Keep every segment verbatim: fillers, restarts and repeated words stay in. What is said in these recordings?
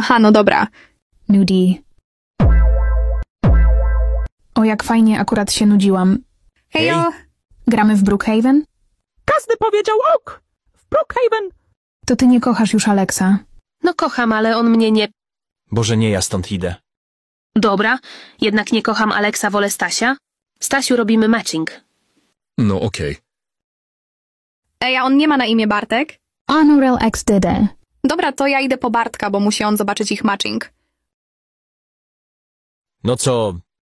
Aha, no dobra. Nudie. O, jak fajnie, akurat się nudziłam. Hejo! Gramy w Brookhaven? Każdy powiedział ok. W Brookhaven. To ty nie kochasz już Alexa. No kocham, ale on mnie nie... Boże, nie, ja stąd idę. Dobra, jednak nie kocham Alexa, wolę Stasia. Stasiu, robimy matching. No okej. Ej, a on nie ma na imię Bartek? Honorel X Dydy. Dobra, to ja idę po Bartka, bo musi on zobaczyć ich matching. No co?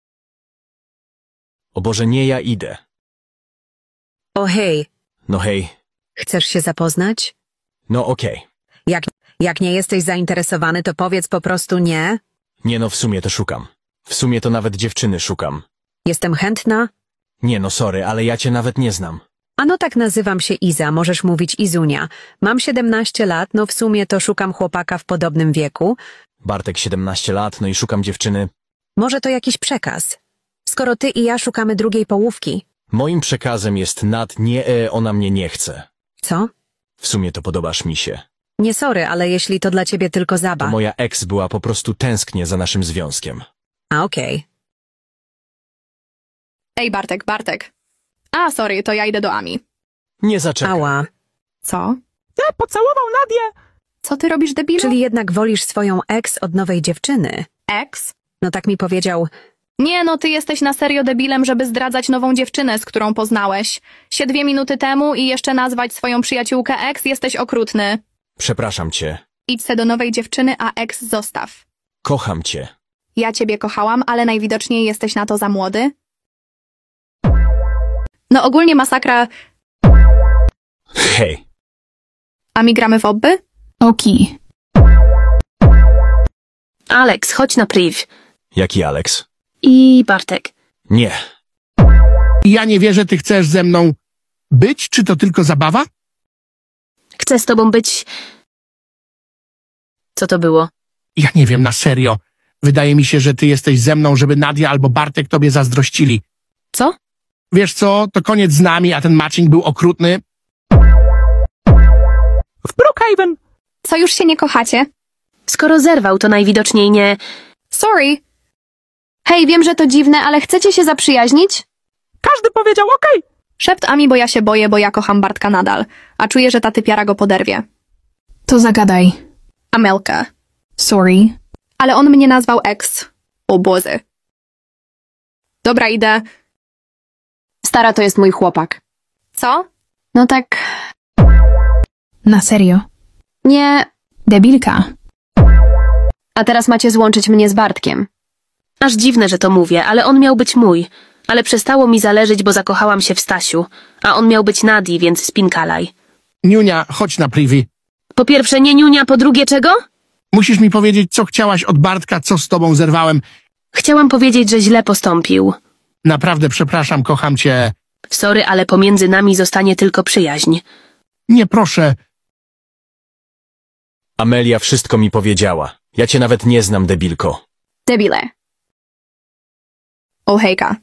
O Boże, nie, ja idę. O hej, No hej, chcesz się zapoznać? no okej. Jak, jak nie jesteś zainteresowany, to powiedz po prostu nie. Nie no, w sumie to szukam. W sumie to nawet dziewczyny szukam. Jestem chętna. Nie no, sorry, ale ja cię nawet nie znam. A no tak, nazywam się Iza, możesz mówić Izunia. Mam siedemnaście lat, no w sumie to szukam chłopaka w podobnym wieku. Bartek siedemnaście lat, no i szukam dziewczyny. Może to jakiś przekaz. Skoro ty i ja szukamy drugiej połówki. Moim przekazem jest nad nie, e, ona mnie nie chce. Co? W sumie to podobasz mi się. Nie sorry, ale jeśli to dla ciebie tylko To zabawa. moja ex była po prostu tęsknie za naszym związkiem. A okej. Ej, Bartek, Bartek. A, sorry, to ja idę do Ami. Nie zaczekaj. Ała. Co? Ja pocałował Nadię. Co ty robisz, debilu? Czyli jednak wolisz swoją ex od nowej dziewczyny. Ex? No tak mi powiedział. Nie no, ty jesteś na serio debilem, żeby zdradzać nową dziewczynę, z którą poznałeś. Sie dwie minuty temu i jeszcze nazwać swoją przyjaciółkę ex, jesteś okrutny. Przepraszam cię. Idź se do nowej dziewczyny, a ex zostaw. Kocham cię. Ja ciebie kochałam, ale najwidoczniej jesteś na to za młody. No ogólnie masakra. Hej. A mi gramy w obby? Oki. Alex, chodź na priv. Jaki Alex? I Bartek. Nie. Ja nie wierzę, ty chcesz ze mną być, czy to tylko zabawa? Chcę z tobą być... Co to było? Ja nie wiem, na serio. Wydaje mi się, że ty jesteś ze mną, żeby Nadia albo Bartek tobie zazdrościli. Co? Wiesz co, to koniec z nami, a ten matching był okrutny. W Brookhaven. Co, już się nie kochacie? Skoro zerwał, to najwidoczniej nie... Sorry. Hej, wiem, że to dziwne, ale chcecie się zaprzyjaźnić? Każdy powiedział okej. Szept Ami, bo ja się boję, bo ja kocham Bartka nadal, a czuję, że ta typiara go poderwie. To zagadaj. Amelka. Sorry. Ale on mnie nazwał ex. O Boże. Dobra, idę. Stara to jest mój chłopak. Co? No tak... Na serio. Nie... Debilka. A teraz macie złączyć mnie z Bartkiem. Aż dziwne, że to mówię, ale on miał być mój. Ale przestało mi zależeć, bo zakochałam się w Stasiu. A on miał być Nadii, więc spinkalaj. Niunia, chodź na privy. Po pierwsze nie niunia, po drugie czego? Musisz mi powiedzieć, co chciałaś od Bartka, co z tobą zerwałem. Chciałam powiedzieć, że źle postąpił. Naprawdę przepraszam, kocham cię. Sorry, ale pomiędzy nami zostanie tylko przyjaźń. Nie, proszę. Amelia wszystko mi powiedziała. Ja cię nawet nie znam, debilko. Debile. O hejka.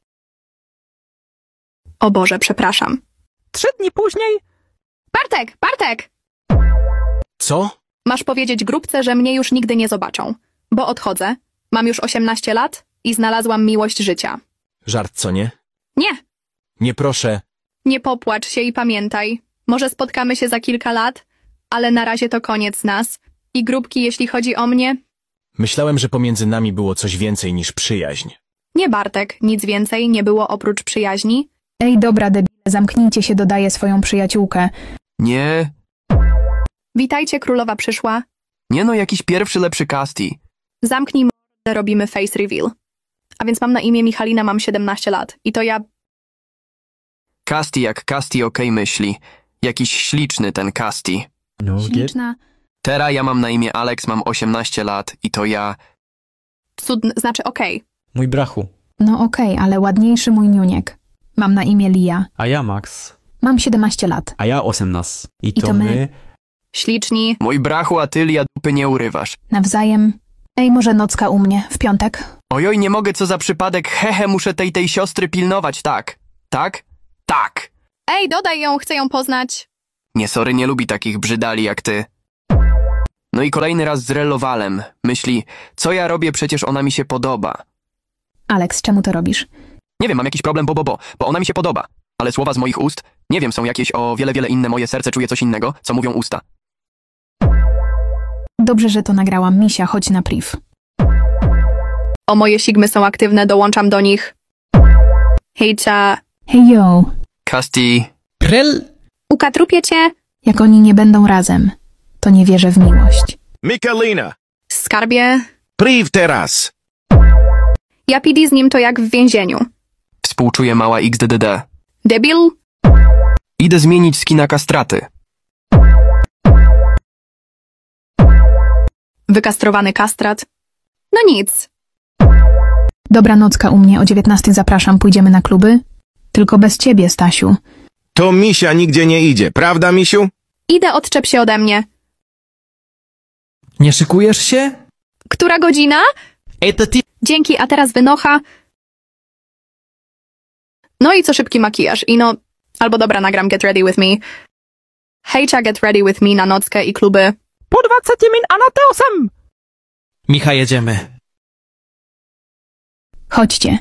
O Boże, przepraszam. Trzy dni później. Bartek, Bartek! Co? Masz powiedzieć grupce, że mnie już nigdy nie zobaczą. Bo odchodzę. Mam już osiemnaście lat i znalazłam miłość życia. Żart, co nie? Nie! Nie proszę. Nie popłacz się i pamiętaj. Może spotkamy się za kilka lat, ale na razie to koniec nas. I grupki, jeśli chodzi o mnie... Myślałem, że pomiędzy nami było coś więcej niż przyjaźń. Nie, Bartek, nic więcej nie było oprócz przyjaźni. Ej, dobra, debile, zamknijcie się, dodaję swoją przyjaciółkę. Nie, Witajcie, królowa przyszła. nie no, jakiś pierwszy lepszy Casti. Zamknij mordę, robimy face reveal. A więc mam na imię Michalina, mam siedemnaście lat. I to ja... Casti jak Casti okej myśli. Jakiś śliczny ten Casti. Śliczna. Teraz ja mam na imię Alex, mam osiemnaście lat i to ja... Cudny, znaczy okej. Mój brachu. No okej, ale ładniejszy mój niuniek. Mam na imię Lia. A ja Max. Mam siedemnaście lat. A ja osiemnaście. I, I to, to my. my... Śliczni. Mój brachu, a ty Lia dupy nie urywasz. Nawzajem. Ej, może nocka u mnie, w piątek? Ojoj, nie mogę, co za przypadek, hehe, muszę tej tej siostry pilnować, tak? Tak? Tak! Ej, dodaj ją, chcę ją poznać. Nie, sorry, nie lubi takich brzydali jak ty. No i kolejny raz z Relowalem. Myśli, co ja robię, przecież ona mi się podoba. Alex, czemu to robisz? Nie wiem, mam jakiś problem, bo, bo, bo, bo ona mi się podoba. Ale słowa z moich ust, nie wiem, są jakieś o wiele, wiele inne. Moje serce czuje coś innego, co mówią usta. Dobrze, że to nagrałam. Misia, chodź na priv. O, moje sigmy są aktywne, dołączam do nich. Hejcia. Hej, yo. Kasti, Prel. Ukatrupię cię. Jak oni nie będą razem, to nie wierzę w miłość. Mikalina, Skarbie. priv teraz. Ja P D z nim to jak w więzieniu. współczuję mała X D D D. Debil? Idę zmienić skina kastraty. Wykastrowany kastrat. No nic. Dobra nocka u mnie, o dziewiętnastej zapraszam, pójdziemy na kluby? Tylko bez ciebie, Stasiu. To Misia nigdzie nie idzie, prawda, Misiu? Idę, odczep się ode mnie. Nie szykujesz się? Która godzina? Ej, to ty... Dzięki, a teraz wynocha. No i co szybki makijaż. I no... Albo dobra, nagram Get Ready With Me. Hejcia, Get Ready With Me na nockę i kluby. Po dwadzieścia minut, a na te osiem. Micha, jedziemy. Chodźcie.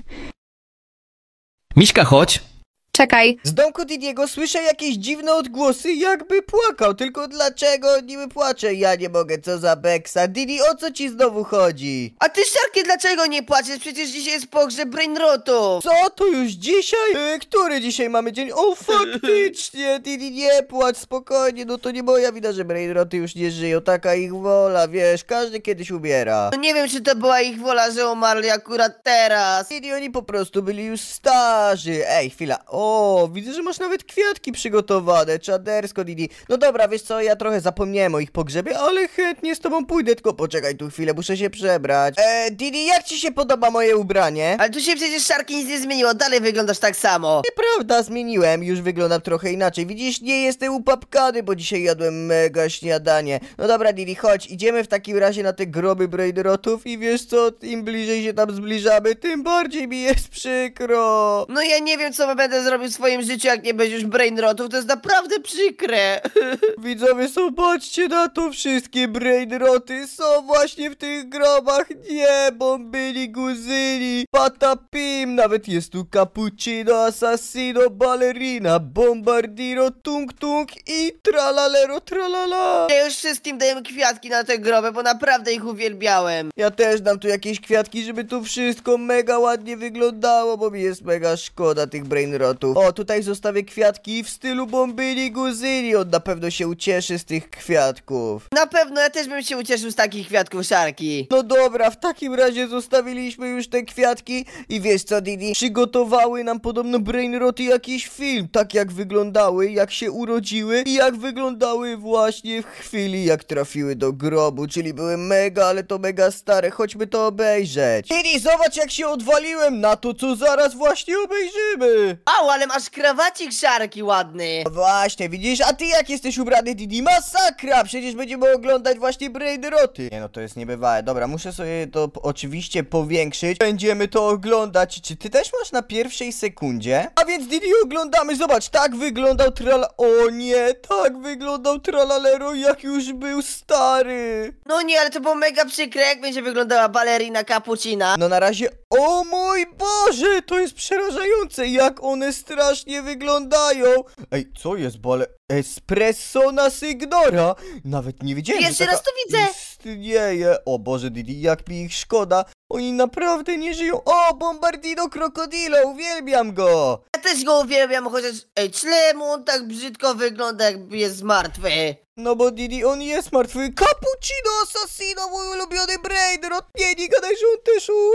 Miśka, chodź. Czekaj. Z domku Didiego słyszę jakieś dziwne odgłosy, jakby płakał. Tylko dlaczego niby płacze? Ja nie mogę, co za beksa. Didi, o co ci znowu chodzi? A ty, Szarkie, dlaczego nie płaczesz? Przecież dzisiaj jest pogrzeb Brainrotów. Co? To już dzisiaj? E, który dzisiaj mamy dzień? O, faktycznie! Didi, nie płacz, spokojnie. No to nie moja wina, że Brainroty już nie żyją. Taka ich wola, wiesz. Każdy kiedyś umiera. No nie wiem, czy to była ich wola, że umarli akurat teraz. Didi, oni po prostu byli już starzy. Ej, chwila. O, widzę, że masz nawet kwiatki przygotowane. Czadersko, Didi. No dobra, wiesz co, ja trochę zapomniałem o ich pogrzebie, ale chętnie z tobą pójdę, tylko poczekaj tu chwilę, muszę się przebrać. E, Didi, jak ci się podoba moje ubranie? Ale tu się przecież, Szarki, nic nie zmieniło. Dalej wyglądasz tak samo. Nieprawda, zmieniłem, już wyglądam trochę inaczej. Widzisz, nie jestem upapkany, bo dzisiaj jadłem mega śniadanie. No dobra, Didi, chodź, idziemy w takim razie na te groby Brainrotów i wiesz co, im bliżej się tam zbliżamy, tym bardziej mi jest przykro. No ja nie wiem, co będę zrobił w swoim życiu, jak nie będzie już Brainrotów. To jest naprawdę przykre. Widzowie, zobaczcie na to, wszystkie Brainroty są właśnie w tych grobach. Nie, bombyli, guzyli, patapim, nawet jest tu cappuccino, assassino, ballerina, bombardiro, tung tung i tralalero, tralala. Ja już wszystkim daję kwiatki na te groby, bo naprawdę ich uwielbiałem. Ja też dam tu jakieś kwiatki, żeby tu wszystko mega ładnie wyglądało, bo mi jest mega szkoda tych Brainrotów. O, tutaj zostawię kwiatki w stylu bombyli, guzyli, on na pewno się ucieszy z tych kwiatków. Na pewno, ja też bym się ucieszył z takich kwiatków, Szarki. No dobra, w takim razie zostawiliśmy już te kwiatki i wiesz co, Didi? Przygotowały nam podobno Brainroty jakiś film, tak jak wyglądały, jak się urodziły i jak wyglądały właśnie w chwili, jak trafiły do grobu, czyli były mega, ale to mega stare, chodźmy to obejrzeć. Didi, zobacz jak się odwaliłem na to, co zaraz właśnie obejrzymy. Au, ale masz krawacik, Szarki, ładny. No właśnie, widzisz? A ty jak jesteś ubrany, Didi? Masakra! Przecież będziemy oglądać właśnie Brainroty. Nie no, to jest niebywałe. Dobra, muszę sobie to oczywiście powiększyć. Będziemy to oglądać. Czy ty też masz na pierwszej sekundzie? A więc Didi, oglądamy. Zobacz, tak wyglądał trala... O nie, tak wyglądał Tralalero, jak już był stary. No nie, ale to było mega przykre, jak będzie wyglądała balerina cappuccina. No na razie... O mój Boże, to jest przerażające, jak one strasznie wyglądają. Ej, co jest, bale... Espressona Signora? Nawet nie wiedziałem, Pierwszy że taka raz to widzę. istnieje. O Boże, Didi, jak mi ich szkoda. Oni naprawdę nie żyją. O, Bombardino Crocodilo, uwielbiam go. Ja też go uwielbiam, chociaż... Ej, czemu on tak brzydko wygląda, jakby jest martwy? No bo Didi, on jest martwy. Cappuccino Assassino, mój ulubiony Brainrot. Nie, nie gadaj, że on też u...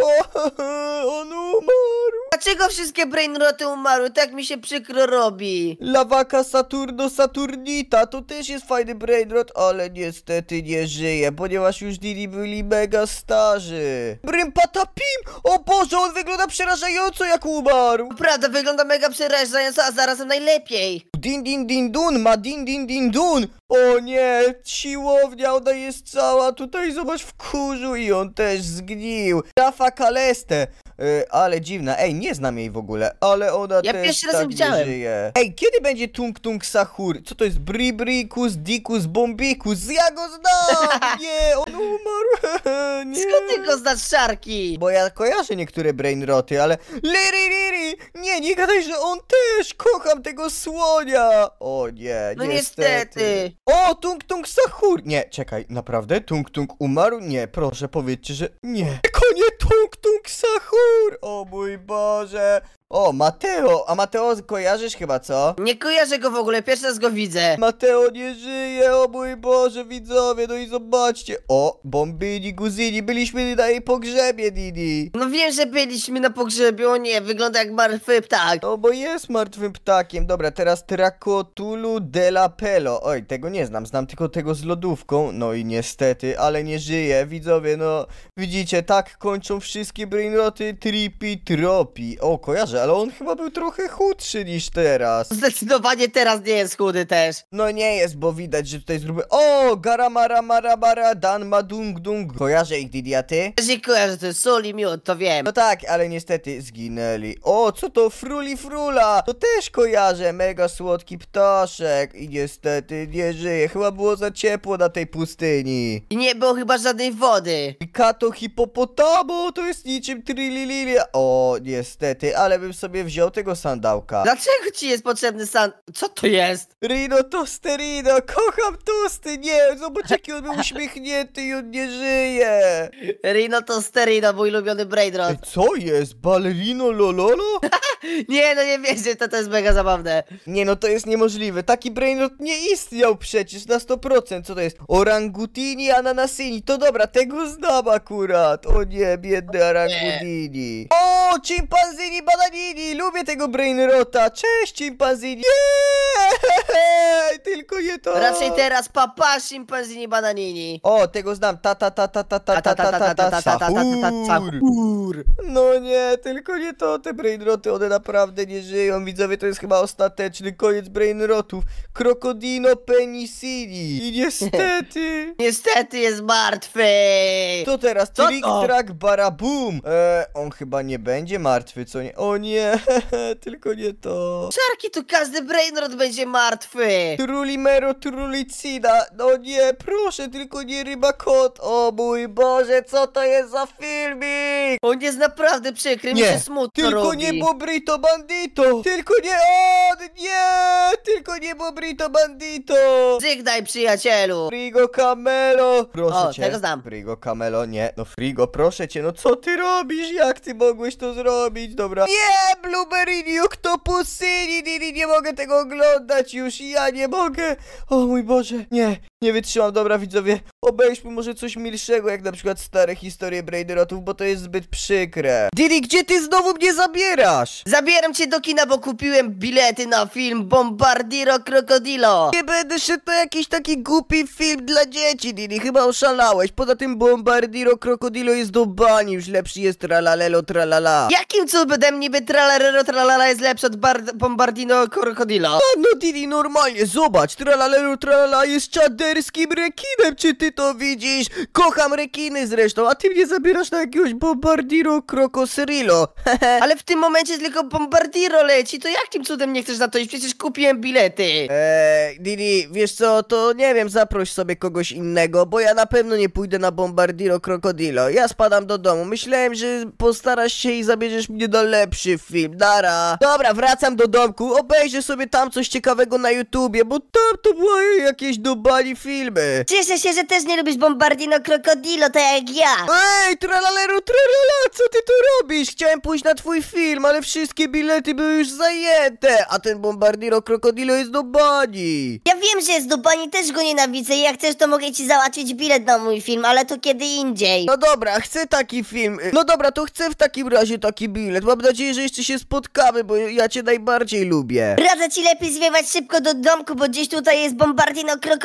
On umarł. Dlaczego wszystkie Brainroty umarły? Tak mi się przykro robi. Lawaka Saturno Saturnita, to też jest fajny Brainrot, ale niestety nie żyje, ponieważ już Didi byli mega starzy. Brym Patapim! O Boże, on wygląda przerażająco jak umarł. Prawda, wygląda mega przerażająco, a zarazem najlepiej. Din din din dun, ma din din din dun. O nie, siłownia, ona jest cała tutaj, zobacz, w kurzu i on też zgnił. Rafa Kaleste. y, ale dziwna. Ej, nie znam jej w ogóle, ale ona Ja też pierwszy raz tak ją nie widziałem. żyje. Ej, kiedy będzie Tung Tung Sahur? Co to jest? Bribrikus, Dikus, Bombikus? Ja go znam! Nie, on umarł. Nie. Skąd ty go znasz, Szarki? Bo ja kojarzę niektóre brainroty, ale... Liri, Liri! Nie, nie gadaj, że on też! Kocham tego słonia! O nie, No niestety. niestety. O, Tung Tung Sahur! Nie, czekaj, naprawdę? Tung Tung umarł? Nie, proszę, powiedzcie, że nie. Konie Tung Tung Sahur! O mój Boże! O, Mateo! A Mateo kojarzysz chyba, co? Nie kojarzę go w ogóle, pierwszy raz go widzę. Mateo nie żyje, o mój Boże, widzowie, no i zobaczcie. O, Bombini, Guzini, byliśmy na jej pogrzebie, Didi. No wiem, że byliśmy na pogrzebie, o nie, wygląda jak martwy ptak. No bo jest martwym ptakiem. Dobra, teraz Tracotulu della Pelo. Oj, tego nie znam, znam tylko tego z lodówką. No i niestety, ale nie żyje. Widzowie, no widzicie, tak kończą wszystkie brainroty Tripi Tropi. O, kojarzę, ale on chyba był trochę chudszy niż teraz. Zdecydowanie teraz nie jest chudy też. No nie jest, bo widać, że tutaj zróbmy... O, Garamara Marabara Dan Madung Dung. Kojarzę ich, Didi, a ty? Też nie kojarzę, to jest sól i miód, to wiem. No tak, ale niestety zginęli. O, co to? Fruli Frula! To też kojarzę, mega słodki ptaszek. I niestety nie żyje. Chyba było za ciepło na tej pustyni. I nie było chyba żadnej wody. Kato hipopotamo, to jest niczym trilililia. O, niestety, ale bym sobie wziął tego sandałka. Dlaczego ci jest potrzebny san... Co to jest? Rino Tosterino, kocham tosty, nie, zobacz jaki on był uśmiechnięty i on nie żyje. Rino Tosterino, mój ulubiony brainrot. Ej, co jest? Ballerino Lololo? Nie, no nie wierzę, to to jest mega zabawne. Nie no, to jest niemożliwe. Taki brainrot nie istniał przecież na sto procent. Co to jest? Orangutini ananasini. To dobra, tego znam akurat. O nie, biedny orangutini. O, chimpanzini bananini. Lubię tego brainrota. Cześć, chimpanzini. Nie, tylko nie to. Raczej teraz papa szimpanzini bananini. O, tego znam. Ta ta ta ta ta ta ta ta ta ta sahur. No nie, tylko nie to. Te brainroty, one naprawdę nie żyją. Widzowie, to jest chyba ostateczny koniec brainrotów. Krokodino penicilli. I niestety... Niestety jest martwy. To teraz Co Trick to? Track Barabum. Eee, on chyba nie będzie martwy, co nie? O nie, tylko nie to. Szarki, tu każdy brainrot będzie martwy. Trulimero Trulicida. No nie, proszę, tylko nie ryba kot. O mój Boże, co to jest za filmik? On jest naprawdę przykry, mi się Nie, smutno tylko robi. nie Bobrito Bandito. Tylko nie on, nie, tylko nie Bobrito Bandito. Żegnaj, przyjacielu. Frigo Camelo. Proszę O, cię. tego znam. Frigo Camelo, nie. No Frigo, proszę cię, no co ty robisz? Jak ty mogłeś to zrobić? Dobra. Nie, Blueberry Octopusini, nie, nie, nie mogę tego oglądać już. Ja nie mogę. O mój Boże, nie. Nie wytrzymam, dobra widzowie. Obejrzmy może coś milszego, jak na przykład stare historie brainrotów, bo to jest zbyt przykre. Didi, gdzie ty znowu mnie zabierasz? Zabieram cię do kina, bo kupiłem bilety na film Bombardiro Crocodilo. Nie będę szedł na jakiś taki głupi film dla dzieci, Didi, chyba oszalałeś. Poza tym Bombardiro Crocodilo jest do bani, już lepszy jest tralalelo tralala. Jakim cudem niby tralarero tralala jest lepszy od Bar- Bombardino Crocodilo? A no Didi, normalnie, zobacz, tralalelo tralala jest czaderskim rekinem, czy ty to widzisz? Kocham rekiny zresztą, a ty mnie zabierasz na jakiegoś Bombardiro Crocoserillo. Ale w tym momencie tylko Bombardiro leci, to jakim cudem nie chcesz na to iść? Przecież kupiłem bilety. Eee, Didi, wiesz co, to nie wiem, zaproś sobie kogoś innego, bo ja na pewno nie pójdę na Bombardiro Crocodilo. Ja spadam do domu, myślałem, że postarasz się i zabierzesz mnie na lepszy film, dara. Dobra, wracam do domku, obejrzę sobie tam coś ciekawego na YouTubie, bo tam to były jakieś do bani filmy. Cieszę się, że też nie lubisz Bombardino Crocodilo, tak jak ja. Ej, tralalero, tralala, co ty tu robisz? Chciałem pójść na twój film, ale wszystkie bilety były już zajęte, a ten Bombardiro Crocodilo jest do bani. Ja wiem, że jest do bani, też go nienawidzę i jak chcesz, to mogę ci załatwić bilet na mój film, ale to kiedy indziej. No dobra, chcę taki film. No dobra, to chcę w takim razie taki bilet. Mam nadzieję, że jeszcze się spotkamy, bo ja cię najbardziej lubię. Radzę ci lepiej zwiewać szybko do domku, bo gdzieś tutaj jest Bombardino Crocodilo,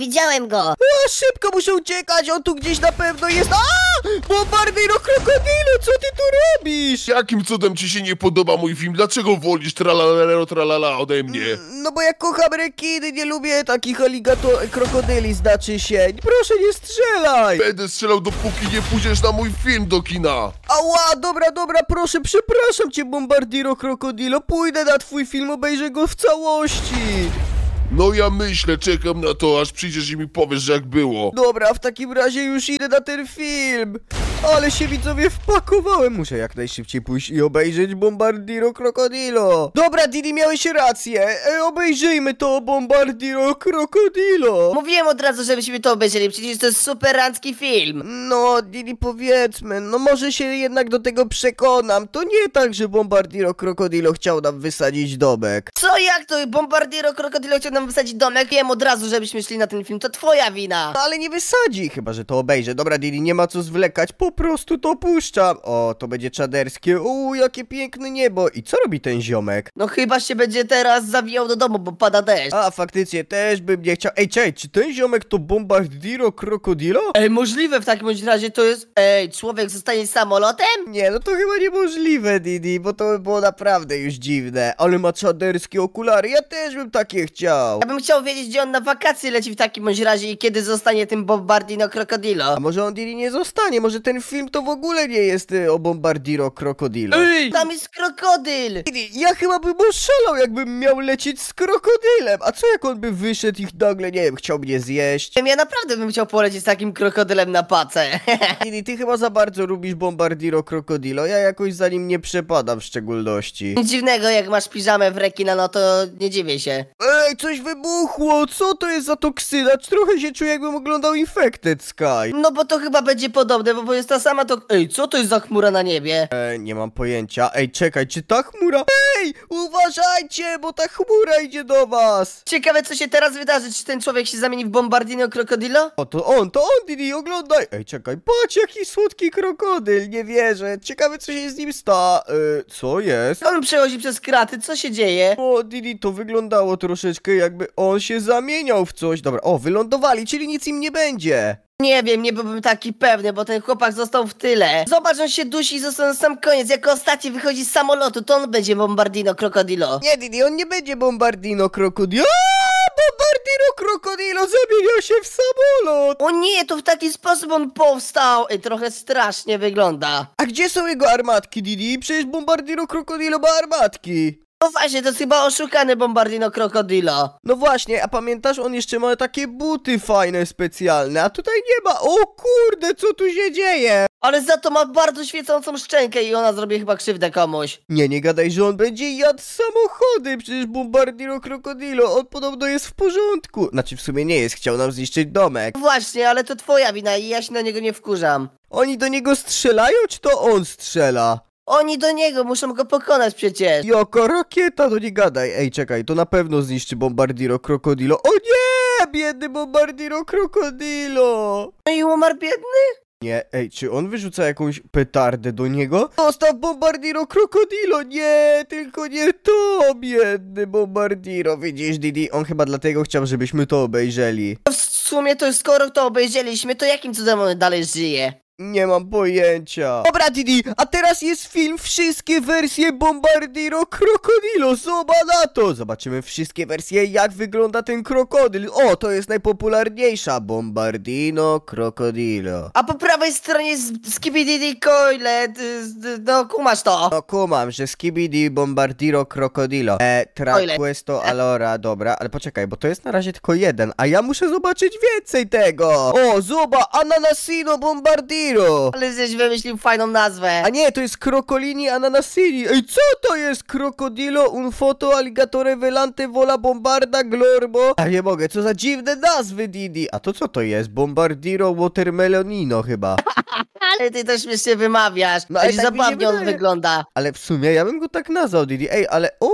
widziałem go. A, szybko muszę uciekać, on tu gdzieś na pewno jest. A! Bombardiro krokodilo, co ty tu robisz? Jakim cudem ci się nie podoba mój film? Dlaczego wolisz tralalero tralala ode mnie? No bo ja kocham rekiny, nie lubię takich aligator... krokodyli, znaczy się. Proszę, nie strzelaj. Będę strzelał, dopóki nie pójdziesz na mój film do kina. Ała, dobra, dobra, proszę, przepraszam cię, Bombardiro krokodilo. Pójdę na twój film, obejrzę go w całości. No ja myślę, czekam na to, aż przyjdziesz i mi powiesz, jak było. Dobra, w takim razie już idę na ten film. Ale się widzowie wpakowałem. Muszę jak najszybciej pójść i obejrzeć Bombardiro krokodilo. Dobra, Didi, miałeś rację. E, obejrzyjmy to Bombardiro krokodilo. Mówiłem od razu, żebyśmy to obejrzeli, przecież to jest super rancki film. No, Didi, powiedzmy, no może się jednak do tego przekonam. To nie tak, że Bombardiro krokodilo chciał nam wysadzić domek. Co, jak to? Bombardiro krokodilo chciał nam wysadzić domek? Wiem od razu, żebyśmy szli na ten film, to twoja wina. No, ale nie wysadzi, chyba że to obejrzę. Dobra, Didi, nie ma co zwlekać, po prostu to puszczam. O, to będzie czaderskie. Uuu, jakie piękne niebo. I co robi ten ziomek? No chyba się będzie teraz zawijał do domu, bo pada deszcz. A, faktycznie, też bym nie chciał. Ej, czekaj, czy ten ziomek to Bombardiro krokodilo? Ej, możliwe w takim bądź razie to jest... Ej, człowiek zostanie samolotem? Nie, no to chyba niemożliwe, Didi, bo to by było naprawdę już dziwne. Ale ma czaderskie okulary, ja też bym takie chciał. Ja bym chciał wiedzieć, gdzie on na wakacje leci w takim bądź razie i kiedy zostanie tym Bombardino krokodilo. A może on, Didi, nie zostanie? Może ten film to w ogóle nie jest y, o Bombardiro krokodilo? Ej, tam jest krokodyl! Didi, ja chyba bym oszalał, jakbym miał lecieć z krokodylem. A co jak on by wyszedł i nagle, nie wiem, chciał mnie zjeść? Ja naprawdę bym chciał polecieć z takim krokodylem na pacę. Didi, ty chyba za bardzo lubisz Bombardiro krokodilo, ja jakoś za nim nie przepadam w szczególności. Nic dziwnego, jak masz piżamę w rekina, no to nie dziwię się. Ej, coś wybuchło! Co to jest za toksyna? Trochę się czuję, jakbym oglądał Infected Sky. No bo to chyba będzie podobne, bo, bo jest ta sama to... Ej, co to jest za chmura na niebie? Ej, nie mam pojęcia. Ej, czekaj, czy ta chmura... Ej, uważajcie, bo ta chmura idzie do was! Ciekawe, co się teraz wydarzy, czy ten człowiek się zamieni w Bombardino krokodilo? O, to on, to on, Didi, oglądaj! Ej, czekaj, patrz, jaki słodki krokodyl, nie wierzę. Ciekawe, co się z nim sta... Yy, co jest? On przechodzi przez kraty, co się dzieje? O, Didi, to wyglądało troszeczkę jakby on się zamieniał w coś. Dobra, o, wylądowali, czyli nic im nie będzie. Nie wiem, nie byłbym taki pewny, bo ten chłopak został w tyle. Zobacz, on się dusi i został na sam koniec. Jako ostatni wychodzi z samolotu, to on będzie Bombardino krokodilo. Nie, Didi, on nie będzie Bombardino krokodilo. Bombardino krokodilo zamieniał się w samolot. O nie, to w taki sposób on powstał. Ej, trochę strasznie wygląda. A gdzie są jego armatki, Didi? Przecież Bombardino krokodilo ma armatki. No właśnie, to jest chyba oszukany Bombardino krokodilo. No właśnie, a pamiętasz, on jeszcze ma takie buty fajne, specjalne, a tutaj nie ma. O kurde, co tu się dzieje? Ale za to ma bardzo świecącą szczękę i ona zrobi chyba krzywdę komuś. Nie, nie gadaj, że on będzie jadł samochody, przecież Bombardino krokodilo, on podobno jest w porządku. Znaczy w sumie nie jest, chciał nam zniszczyć domek. Właśnie, ale to twoja wina i ja się na niego nie wkurzam. Oni do niego strzelają, czy to on strzela? Oni do niego, muszą go pokonać przecież. Jaka rakieta, to nie gadaj. Ej, czekaj, to na pewno zniszczy Bombardiro krokodilo. O nie, biedny Bombardiro krokodilo. No i umarł biedny? Nie, ej, czy on wyrzuca jakąś petardę do niego? Zostaw Bombardiro krokodilo, nie, tylko nie to, biedny Bombardiro. Widzisz, Didi, on chyba dlatego chciał, żebyśmy to obejrzeli. W sumie to skoro to obejrzeliśmy, to jakim cudem on dalej żyje? Nie mam pojęcia. Dobra, Didi, a teraz jest film wszystkie wersje Bombardiro krokodilo. Zobacz na to. Zobaczymy wszystkie wersje, jak wygląda ten krokodyl. O, to jest najpopularniejsza. Bombardino krokodilo. A po prawej stronie jest Skibidi Coilet. No, kumasz to. No kumam, że Skibidi Bombardiro krokodilo. E, tra Toilet. questo allora, dobra, ale poczekaj, bo to jest na razie tylko jeden, a ja muszę zobaczyć więcej tego. O, zobacz, Ananasino Bombardiro. Ale żeś wymyślił fajną nazwę. A nie, to jest Krokolini Ananasini. Ej, co to jest? Krokodilo, un foto, alligatore velante, vola bombarda, glorbo. A nie mogę, co za dziwne nazwy, Didi. A to co to jest? Bombardiro watermelonino chyba. Ale ty to śmiesznie wymawiasz. No, Ale ale tak mi się zabawnie on wydaje. wygląda. Ale w sumie ja bym go tak nazwał, Didi. Ej, ale uuu,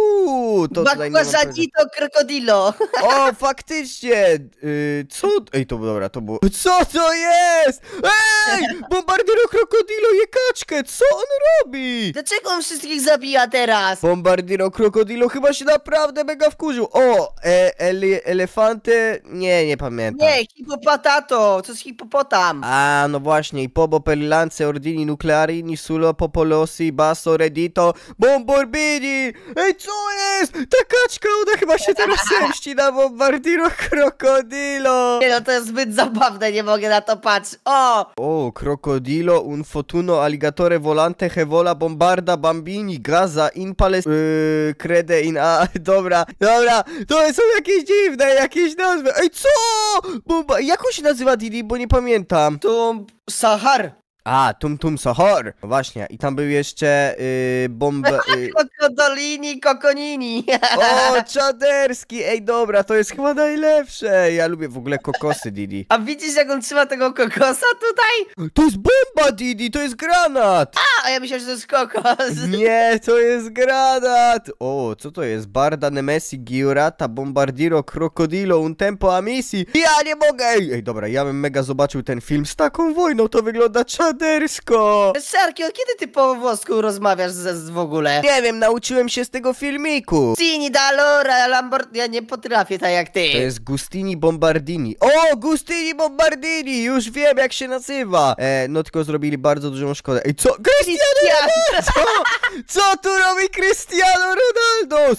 tu, to tutaj nie mam pojęcia. Bakłażanito krokodilo. O, faktycznie! Yy, co? Ej, to dobra, to było... Co to jest? Ej! Bombardiro krokodilo je kaczkę! Co on robi? Dlaczego on wszystkich zabija teraz? Bombardiro krokodilo chyba się naprawdę mega wkurzył. O, e, ele, elefante... Nie, nie pamiętam. Nie, hipopatato, co z hipopotam? A, no właśnie, i pobo per lance ordini nucleari, nisulo popolosi, basso redito, bomborbini! Ej, co jest? Ta kaczka, ona chyba się teraz zemści na Bombardiro krokodilo! Nie no, to jest zbyt zabawne, nie mogę na to patrzeć. O! O, krokodilo, un fotuno, alligatore volante, hevola, bombarda, bambini, gaza, in pales... Yy, crede in a... Dobra, dobra, to są jakieś dziwne, jakieś nazwy. Ej, co? Bomba... Jak on się nazywa, Didi, bo nie pamiętam. Tum Sahar. A, Tum Tum Sahar. No właśnie, i tam był jeszcze yy, bomba... Yy... Kokodolini, kokonini. O, czaderski! Ej, dobra, to jest chyba najlepsze. Ja lubię w ogóle kokosy, Didi. A widzisz, jak on trzyma tego kokosa tutaj? To jest bomba, Didi, to jest granat! A, a ja myślałem, że to jest kokos. Nie, to jest granat! O, co to jest? Barda Nemesi Giurata Bombardiro Krokodilo Un Tempo Amisi. Ja nie mogę! Ej, ej, dobra, ja bym mega zobaczył ten film z taką wojną, to wygląda czadersko! Szarki, od kiedy ty po włosku rozmawiasz z, z w ogóle? Nie wiem, nauczyłem się z tego filmiku. Cini Dalora Lambert... Ja nie potrafię tak jak ty. To jest Gustini Bombardini. O, Gustini Bombardini! Już wiem, jak się nazywa. E, no tylko zrobili bardzo dużą szkodę. Ej, co? Cristiano Ronaldo! Co? Co tu robi Cristiano Ronaldo?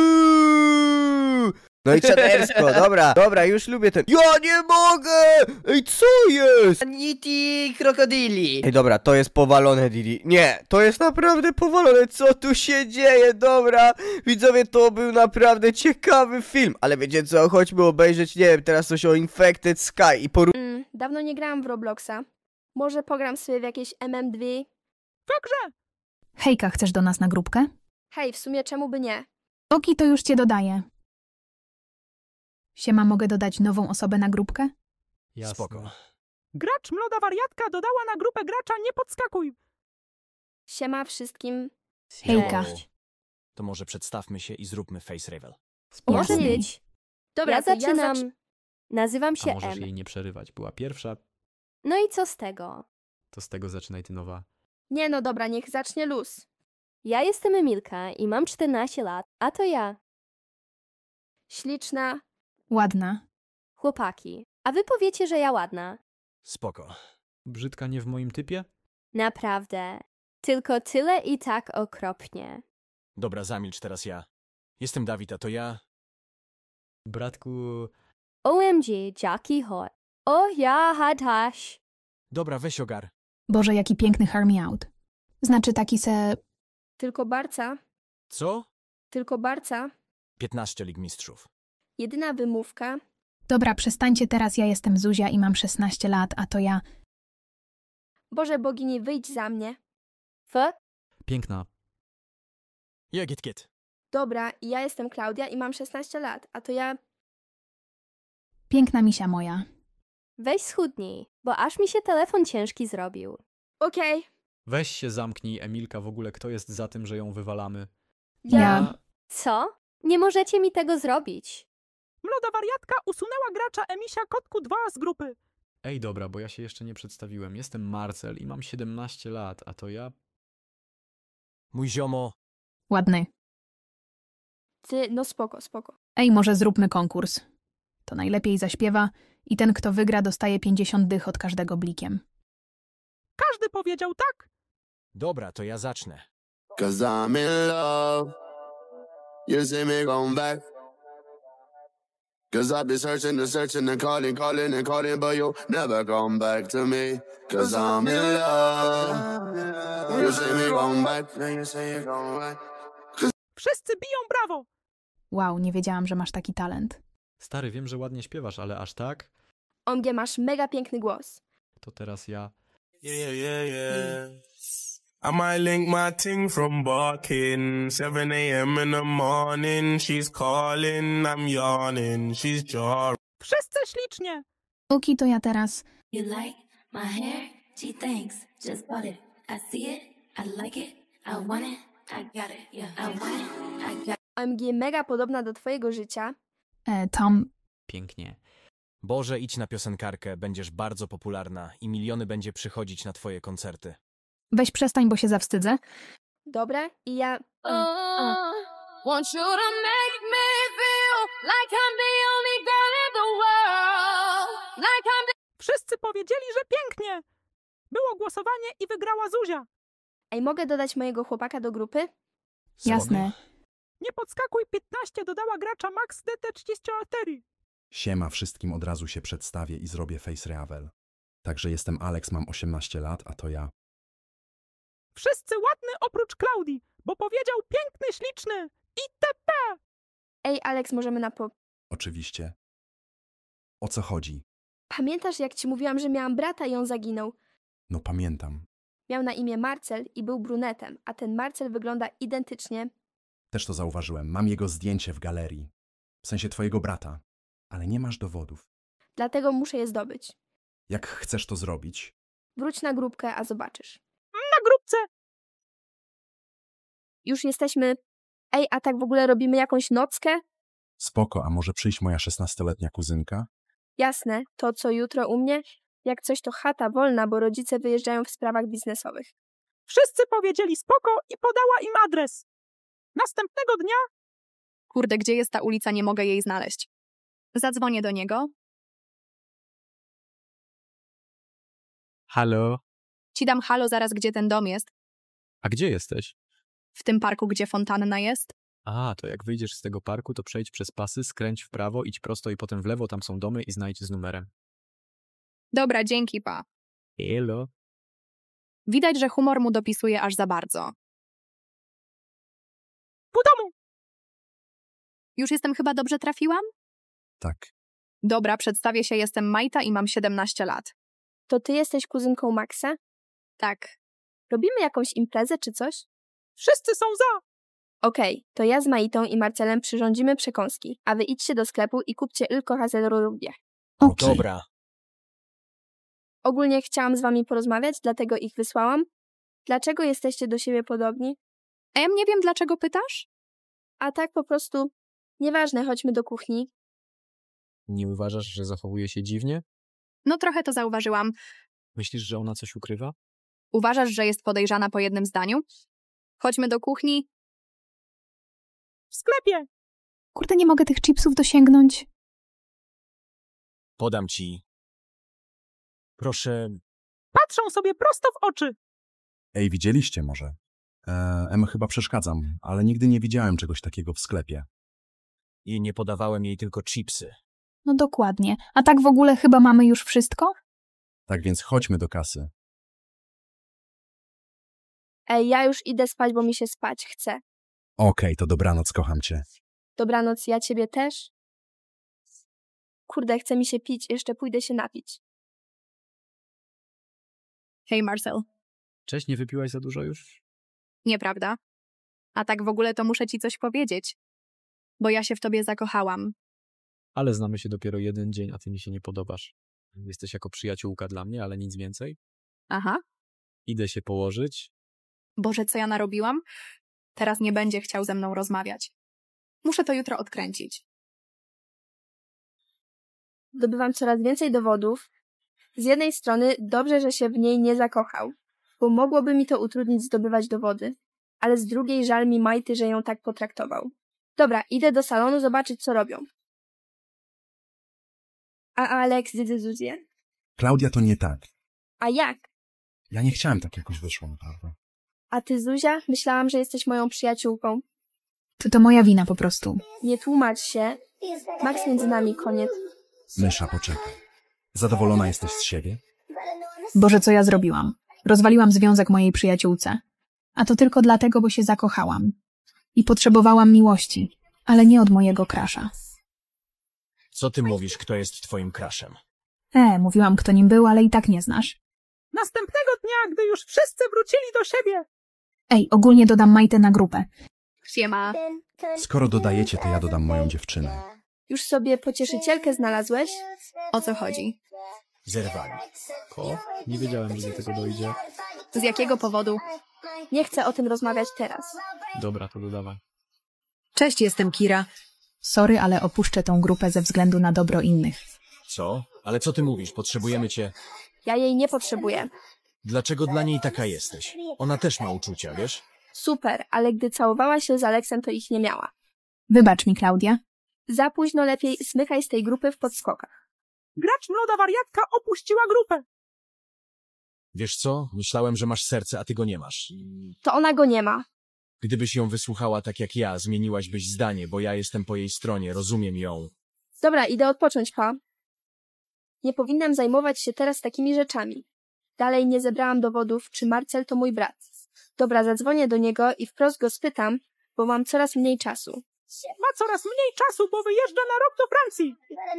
Su! No i czadersko, dobra, dobra, już lubię ten... Ja nie mogę! Ej, co jest? Niti krokodili. Ej, dobra, to jest powalone, Didi. Nie, to jest naprawdę powalone, co tu się dzieje, dobra. Widzowie, to był naprawdę ciekawy film. Ale wiecie co, chodźmy obejrzeć, nie wiem, teraz coś o Infected Sky i poru... Mm, dawno nie grałam w Robloxa. Może pogram sobie w jakieś M M dwa? Dobrze. Hejka, chcesz do nas na grupkę? Hej, w sumie czemu by nie? Oki, to już cię dodaję. Siema, mogę dodać nową osobę na grupkę? Jasne. Spoko. Gracz młoda wariatka dodała na grupę gracza Nie Podskakuj. Siema wszystkim. Hejka. Cześć. To może przedstawmy się i zróbmy face reveal. Może być. Dobra, Ja to zaczynam. Ja zacz... Nazywam się A możesz M. jej nie przerywać. Była pierwsza, No i co z tego? to z tego zaczynaj ty nowa. Nie no dobra, niech zacznie luz. Ja jestem Emilka i mam czternaście lat, a to ja. Śliczna. Ładna. Chłopaki. A wy powiecie, że ja ładna. Spoko. Brzydka nie w moim typie? Naprawdę. Tylko tyle i tak okropnie. Dobra, zamilcz teraz ja. Jestem Dawid, a to ja... Bratku... O M G, Jackie hot. O ja, hadash. Dobra, weź ogar. Boże, jaki piękny Hear Me Out. Znaczy taki se... Tylko barca. Co? Tylko barca. piętnaście lig mistrzów. Jedyna wymówka. Dobra, przestańcie teraz, ja jestem Zuzia i mam szesnaście lat, a to ja... Boże bogini, wyjdź za mnie. F? Piękna. Ja, git, git. Dobra, ja jestem Klaudia i mam szesnaście lat, a to ja... Piękna misia moja. Weź schudnij, bo aż mi się telefon ciężki zrobił. Okej. Okay. Weź się zamknij, Emilka, w ogóle kto jest za tym, że ją wywalamy? Ja. ja. Co? Nie możecie mi tego zrobić. Młoda wariatka usunęła gracza Emisia Kotku dwa z grupy. Ej, dobra, bo ja się jeszcze nie przedstawiłem. Jestem Marcel i mam siedemnaście lat, a to ja... Mój ziomo... Ładny. Ty, no spoko, spoko. Ej, może zróbmy konkurs. To najlepiej zaśpiewa i ten, kto wygra, dostaje pięćdziesiąt dych od każdego blikiem. Każdy powiedział tak. Dobra, to ja zacznę. Cause I'm in love. You see me going back. Cause I've been searching and searching and calling, calling and calling, but you never come back to me. Cause I'm in love. You see me going back. You say you're going back. Wszyscy biją brawo. Wow, nie wiedziałam, że masz taki talent. Stary, wiem, że ładnie śpiewasz, ale aż tak? O M G, masz mega piękny głos. To teraz ja... Yeah, yeah, yeah. I might link my ting from barking. seven a m in the morning. She's calling, I'm yawning. She's jarring. Wszyscy ślicznie. Oki, to ja teraz... You like my hair? Gee, thanks. Just bought it. I see it. I like it. I want it. I got it. Yeah, I want it. I got it. O M G mega podobna do twojego życia. E, Tom, Pięknie. Boże, idź na piosenkarkę, będziesz bardzo popularna i miliony będzie przychodzić na twoje koncerty. weź przestań, bo się zawstydzę. Dobra? I ja... Want you to make me feel like I'm the only girl in the world. Like I'm the... Wszyscy powiedzieli, że pięknie. Było głosowanie i wygrała Zuzia. Ej, mogę dodać mojego chłopaka do grupy? Jasne. Nie podskakuj piętnaście dodała gracza Max D T trzydzieści cztery. Siema, wszystkim od razu się przedstawię i zrobię face reveal. Także jestem Alex, mam osiemnaście lat, a to ja. Wszyscy ładny oprócz Klaudii, bo powiedział piękny, śliczny itp. Ej, Alex, możemy na po... Oczywiście. O co chodzi? Pamiętasz, jak ci mówiłam, że miałam brata i on zaginął? No pamiętam. Miał na imię Marcel i był brunetem, a ten Marcel wygląda identycznie. Też to zauważyłem. Mam jego zdjęcie w galerii. W sensie twojego brata. Ale nie masz dowodów. Dlatego muszę je zdobyć. Jak chcesz to zrobić? Wróć na grupkę, a zobaczysz. Na grupce! Już jesteśmy... Ej, a tak w ogóle robimy jakąś nockę? Spoko, a może przyjść moja szesnastoletnia kuzynka? Jasne, to co jutro u mnie? Jak coś to chata wolna, bo rodzice wyjeżdżają w sprawach biznesowych. Wszyscy powiedzieli spoko i podała im adres. Następnego dnia... Kurde, gdzie jest ta ulica? Nie mogę jej znaleźć. Zadzwonię do niego. Halo? Ci dam halo zaraz, gdzie ten dom jest. A gdzie jesteś? W tym parku, gdzie fontanna jest. A, to jak wyjdziesz z tego parku, to przejdź przez pasy, skręć w prawo, idź prosto i potem w lewo, tam są domy i znajdź z numerem. Dobra, dzięki, pa. Elo. Widać, że humor mu dopisuje aż za bardzo. Po domu! Już jestem chyba dobrze trafiłam? Tak. Dobra, przedstawię się, jestem Majta i mam siedemnaście lat. To ty jesteś kuzynką Maxa? Tak. Robimy jakąś imprezę czy coś? Wszyscy są za! Okej, to ja z Maitą i Marcelem przyrządzimy przekąski, a wy idźcie do sklepu i kupcie Ilko Hazelrubię. Okay. Dobra. Ogólnie chciałam z wami porozmawiać, dlatego ich wysłałam. Dlaczego jesteście do siebie podobni? Em, nie wiem, dlaczego pytasz? A tak po prostu... Nieważne, chodźmy do kuchni. Nie uważasz, że zachowuje się dziwnie? No trochę to zauważyłam. Myślisz, że ona coś ukrywa? Uważasz, że jest podejrzana po jednym zdaniu? Chodźmy do kuchni. W sklepie! Kurde, nie mogę tych chipsów dosięgnąć. Podam ci. Proszę. Patrzą sobie prosto w oczy. Ej, widzieliście może? E, Em, chyba przeszkadzam, ale nigdy nie widziałem czegoś takiego w sklepie. I nie podawałem jej tylko chipsy. No dokładnie. A tak w ogóle chyba mamy już wszystko? Tak więc chodźmy do kasy. Ej, ja już idę spać, bo mi się spać chce. Okej, to dobranoc, kocham cię. Dobranoc, ja ciebie też? Kurde, chce mi się pić, jeszcze pójdę się napić. Hej, Marcel. Cześć, nie wypiłaś za dużo już? Nieprawda? A tak w ogóle to muszę ci coś powiedzieć. Bo ja się w tobie zakochałam. Ale znamy się dopiero jeden dzień, a ty mi się nie podobasz. Jesteś jako przyjaciółka dla mnie, ale nic więcej. Aha. Idę się położyć. Boże, co ja narobiłam? Teraz nie będzie chciał ze mną rozmawiać. Muszę to jutro odkręcić. Zdobywam coraz więcej dowodów. Z jednej strony dobrze, że się w niej nie zakochał, bo mogłoby mi to utrudnić zdobywać dowody, ale z drugiej żal mi Majty, że ją tak potraktował. Dobra, idę do salonu zobaczyć, co robią. A Alex, gdzie Zuzję? Klaudia, to nie tak. A jak? Ja nie chciałem, tak jakoś wyszło, naprawdę. A ty, Zuzia? Myślałam, że jesteś moją przyjaciółką. To to moja wina po prostu. Nie tłumacz się. Max między nami, koniec. Mysza, poczekaj. Zadowolona jesteś z siebie? Boże, co ja zrobiłam? Rozwaliłam związek mojej przyjaciółce. A to tylko dlatego, bo się zakochałam. I potrzebowałam miłości, ale nie od mojego krasza. Co ty mówisz, kto jest twoim crushem? E, mówiłam, kto nim był, ale i tak nie znasz. Następnego dnia, gdy już wszyscy wrócili do siebie. Ej, ogólnie dodam Majtę na grupę. Siema. Skoro dodajecie, to ja dodam moją dziewczynę. Już sobie pocieszycielkę znalazłeś? O co chodzi? Zerwali. Ko? Nie wiedziałem, że do tego dojdzie. Z jakiego powodu? Nie chcę o tym rozmawiać teraz. Dobra, to dodawaj. Cześć, jestem Kira. Sorry, ale opuszczę tą grupę ze względu na dobro innych. Co? Ale co ty mówisz? Potrzebujemy cię. Ja jej nie potrzebuję. Dlaczego dla niej taka jesteś? Ona też ma uczucia, wiesz? Super, ale gdy całowała się z Aleksem, to ich nie miała. Wybacz mi, Klaudia. Za późno, lepiej smykaj z tej grupy w podskokach. Gracz młoda wariatka opuściła grupę. Wiesz co? Myślałem, że masz serce, a ty go nie masz. To ona go nie ma. Gdybyś ją wysłuchała tak jak ja, zmieniłaś byś zdanie, bo ja jestem po jej stronie, rozumiem ją. Dobra, idę odpocząć, pa. Nie powinnam zajmować się teraz takimi rzeczami. Dalej nie zebrałam dowodów, czy Marcel to mój brat. Dobra, zadzwonię do niego i wprost go spytam, bo mam coraz mniej czasu. Ma coraz mniej czasu, bo wyjeżdża na rok do Francji.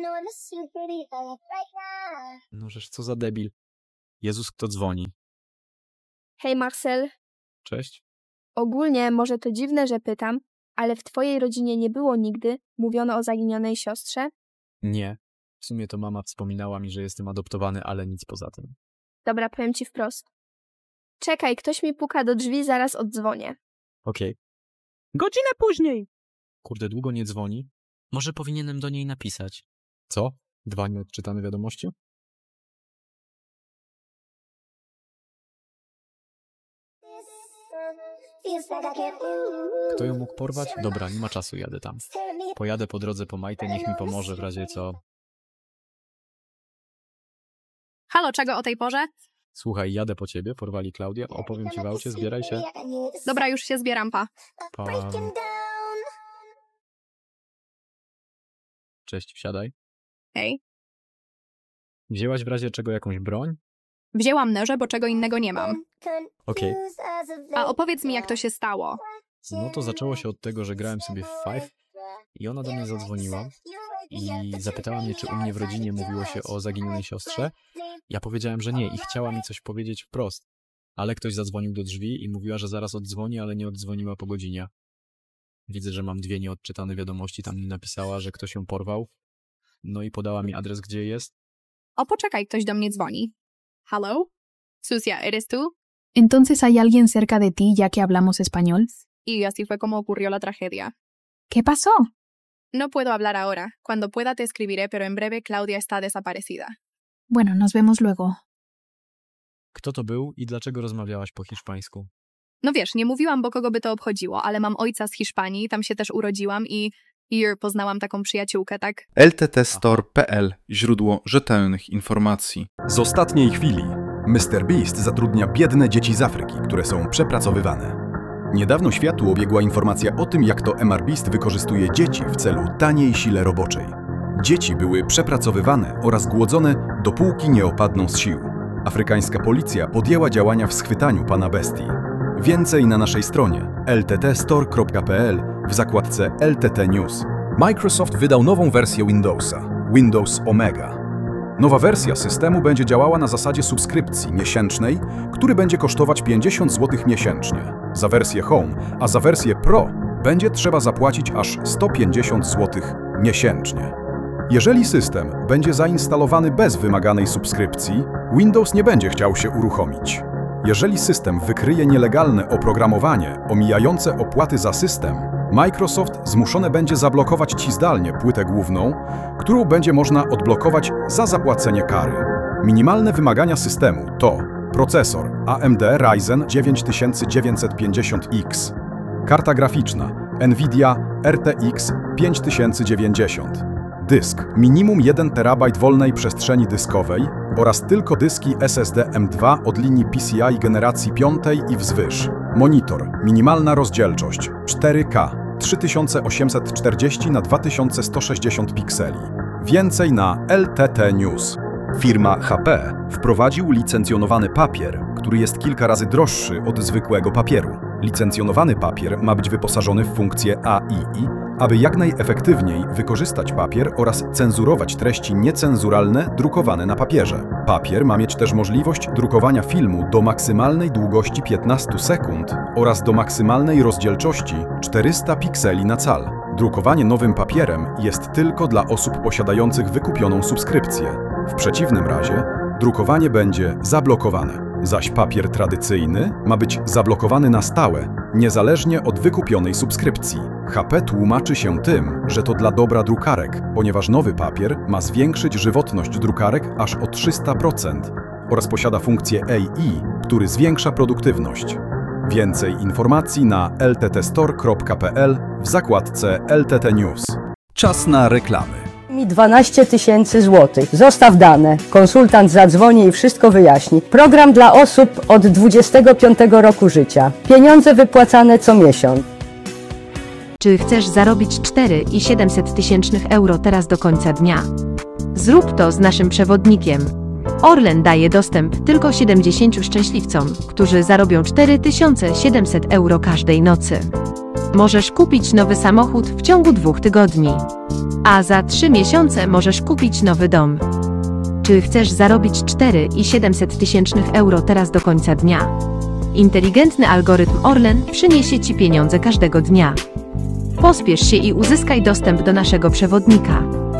No żeż co za debil. Jezus, kto dzwoni? Hej, Marcel. Cześć. Ogólnie może to dziwne, że pytam, ale w twojej rodzinie nie było nigdy mówiono o zaginionej siostrze? Nie. W sumie to mama wspominała mi, że jestem adoptowany, ale nic poza tym. Dobra, powiem ci wprost. Czekaj, ktoś mi puka do drzwi, zaraz oddzwonię. Okej. Godzinę później. Kurde, długo nie dzwoni? Może powinienem do niej napisać. Co? Dwa nieodczytane wiadomości? Kto ją mógł porwać? Dobra, nie ma czasu, jadę tam. Pojadę po drodze po Majtę, niech mi pomoże w razie co. Halo, czego o tej porze? Słuchaj, jadę po ciebie, porwali Klaudię, opowiem ci w aucie, zbieraj się. Dobra, już się zbieram, pa. Pa. Cześć, wsiadaj. Hej. Wzięłaś w razie czego jakąś broń? Wzięłam noże, bo czego innego nie mam. Okej. A opowiedz mi, jak to się stało. No to zaczęło się od tego, że grałem sobie w Five i ona do mnie zadzwoniła i zapytała mnie, czy u mnie w rodzinie mówiło się o zaginionej siostrze. Ja powiedziałem, że nie i chciała mi coś powiedzieć wprost. Ale ktoś zadzwonił do drzwi i mówiła, że zaraz oddzwoni, ale nie oddzwoniła po godzinie. Widzę, że mam dwie nieodczytane wiadomości, tam mi napisała, że ktoś ją porwał. No i podała mi adres, gdzie jest. O, poczekaj, ktoś do mnie dzwoni. Halo? Sucia, ¿eres tú? Entonces hay alguien cerca de ti ya que hablamos español. Y así fue como ocurrió la tragedia. ¿Qué pasó? No puedo hablar ahora. Cuando pueda te escribiré, pero en breve Claudia está desaparecida. Bueno, nos vemos luego. Kto to był i dlaczego rozmawiałaś po hiszpańsku? No wiesz, nie mówiłam, bo kogo by to obchodziło, ale mam ojca z Hiszpanii, tam się też urodziłam i i poznałam taką przyjaciółkę, tak? L T T store kropka P L, źródło rzetelnych informacji. Z ostatniej chwili mister Beast zatrudnia biedne dzieci z Afryki, które są przepracowywane. Niedawno światu obiegła informacja o tym, jak to M R Beast wykorzystuje dzieci w celu taniej sile roboczej. Dzieci były przepracowywane oraz głodzone, dopóki nie opadną z sił. Afrykańska policja podjęła działania w schwytaniu pana bestii. Więcej na naszej stronie L T T store kropka P L w zakładce L T T News. Microsoft wydał nową wersję Windowsa, Windows Omega. Nowa wersja systemu będzie działała na zasadzie subskrypcji miesięcznej, który będzie kosztować pięćdziesiąt złotych miesięcznie za wersję Home, a za wersję Pro będzie trzeba zapłacić aż sto pięćdziesiąt złotych miesięcznie. Jeżeli system będzie zainstalowany bez wymaganej subskrypcji, Windows nie będzie chciał się uruchomić. Jeżeli system wykryje nielegalne oprogramowanie omijające opłaty za system, Microsoft zmuszone będzie zablokować Ci zdalnie płytę główną, którą będzie można odblokować za zapłacenie kary. Minimalne wymagania systemu to procesor A M D Ryzen dziewięć tysięcy dziewięćset pięćdziesiąt X, karta graficzna Nvidia R T X pięć tysięcy dziewięćdziesiąt, dysk minimum jeden terabajt wolnej przestrzeni dyskowej oraz tylko dyski S S D M dwa od linii P C I generacji piątej i wzwyż. Monitor, minimalna rozdzielczość cztery K trzy tysiące osiemset czterdzieści na dwa tysiące sto sześćdziesiąt pikseli. Więcej na L T T News. Firma H P wprowadził licencjonowany papier, który jest kilka razy droższy od zwykłego papieru. Licencjonowany papier ma być wyposażony w funkcję A I I, aby jak najefektywniej wykorzystać papier oraz cenzurować treści niecenzuralne drukowane na papierze. Papier ma mieć też możliwość drukowania filmu do maksymalnej długości piętnaście sekund oraz do maksymalnej rozdzielczości czterysta pikseli na cal. Drukowanie nowym papierem jest tylko dla osób posiadających wykupioną subskrypcję. W przeciwnym razie drukowanie będzie zablokowane. zaś papier tradycyjny ma być zablokowany na stałe, niezależnie od wykupionej subskrypcji. H P tłumaczy się tym, że to dla dobra drukarek, ponieważ nowy papier ma zwiększyć żywotność drukarek aż o trzysta procent oraz posiada funkcję A I, który zwiększa produktywność. Więcej informacji na l t t store kropka p l w zakładce L T T News. Czas na reklamy. Mi dwanaście tysięcy złotych. Zostaw dane. Konsultant zadzwoni i wszystko wyjaśni. Program dla osób od dwudziestego piątego roku życia. Pieniądze wypłacane co miesiąc. Czy chcesz zarobić cztery i siedemset tysięcznych euro teraz do końca dnia? Zrób to z naszym przewodnikiem. Orlen daje dostęp tylko siedemdziesięciu szczęśliwcom, którzy zarobią cztery tysiące siedemset euro każdej nocy. Możesz kupić nowy samochód w ciągu dwóch tygodni, a za trzy miesiące możesz kupić nowy dom. Czy chcesz zarobić cztery i siedemset tysięcznych euro teraz do końca dnia? Inteligentny algorytm Orlen przyniesie Ci pieniądze każdego dnia. Pospiesz się i uzyskaj dostęp do naszego przewodnika.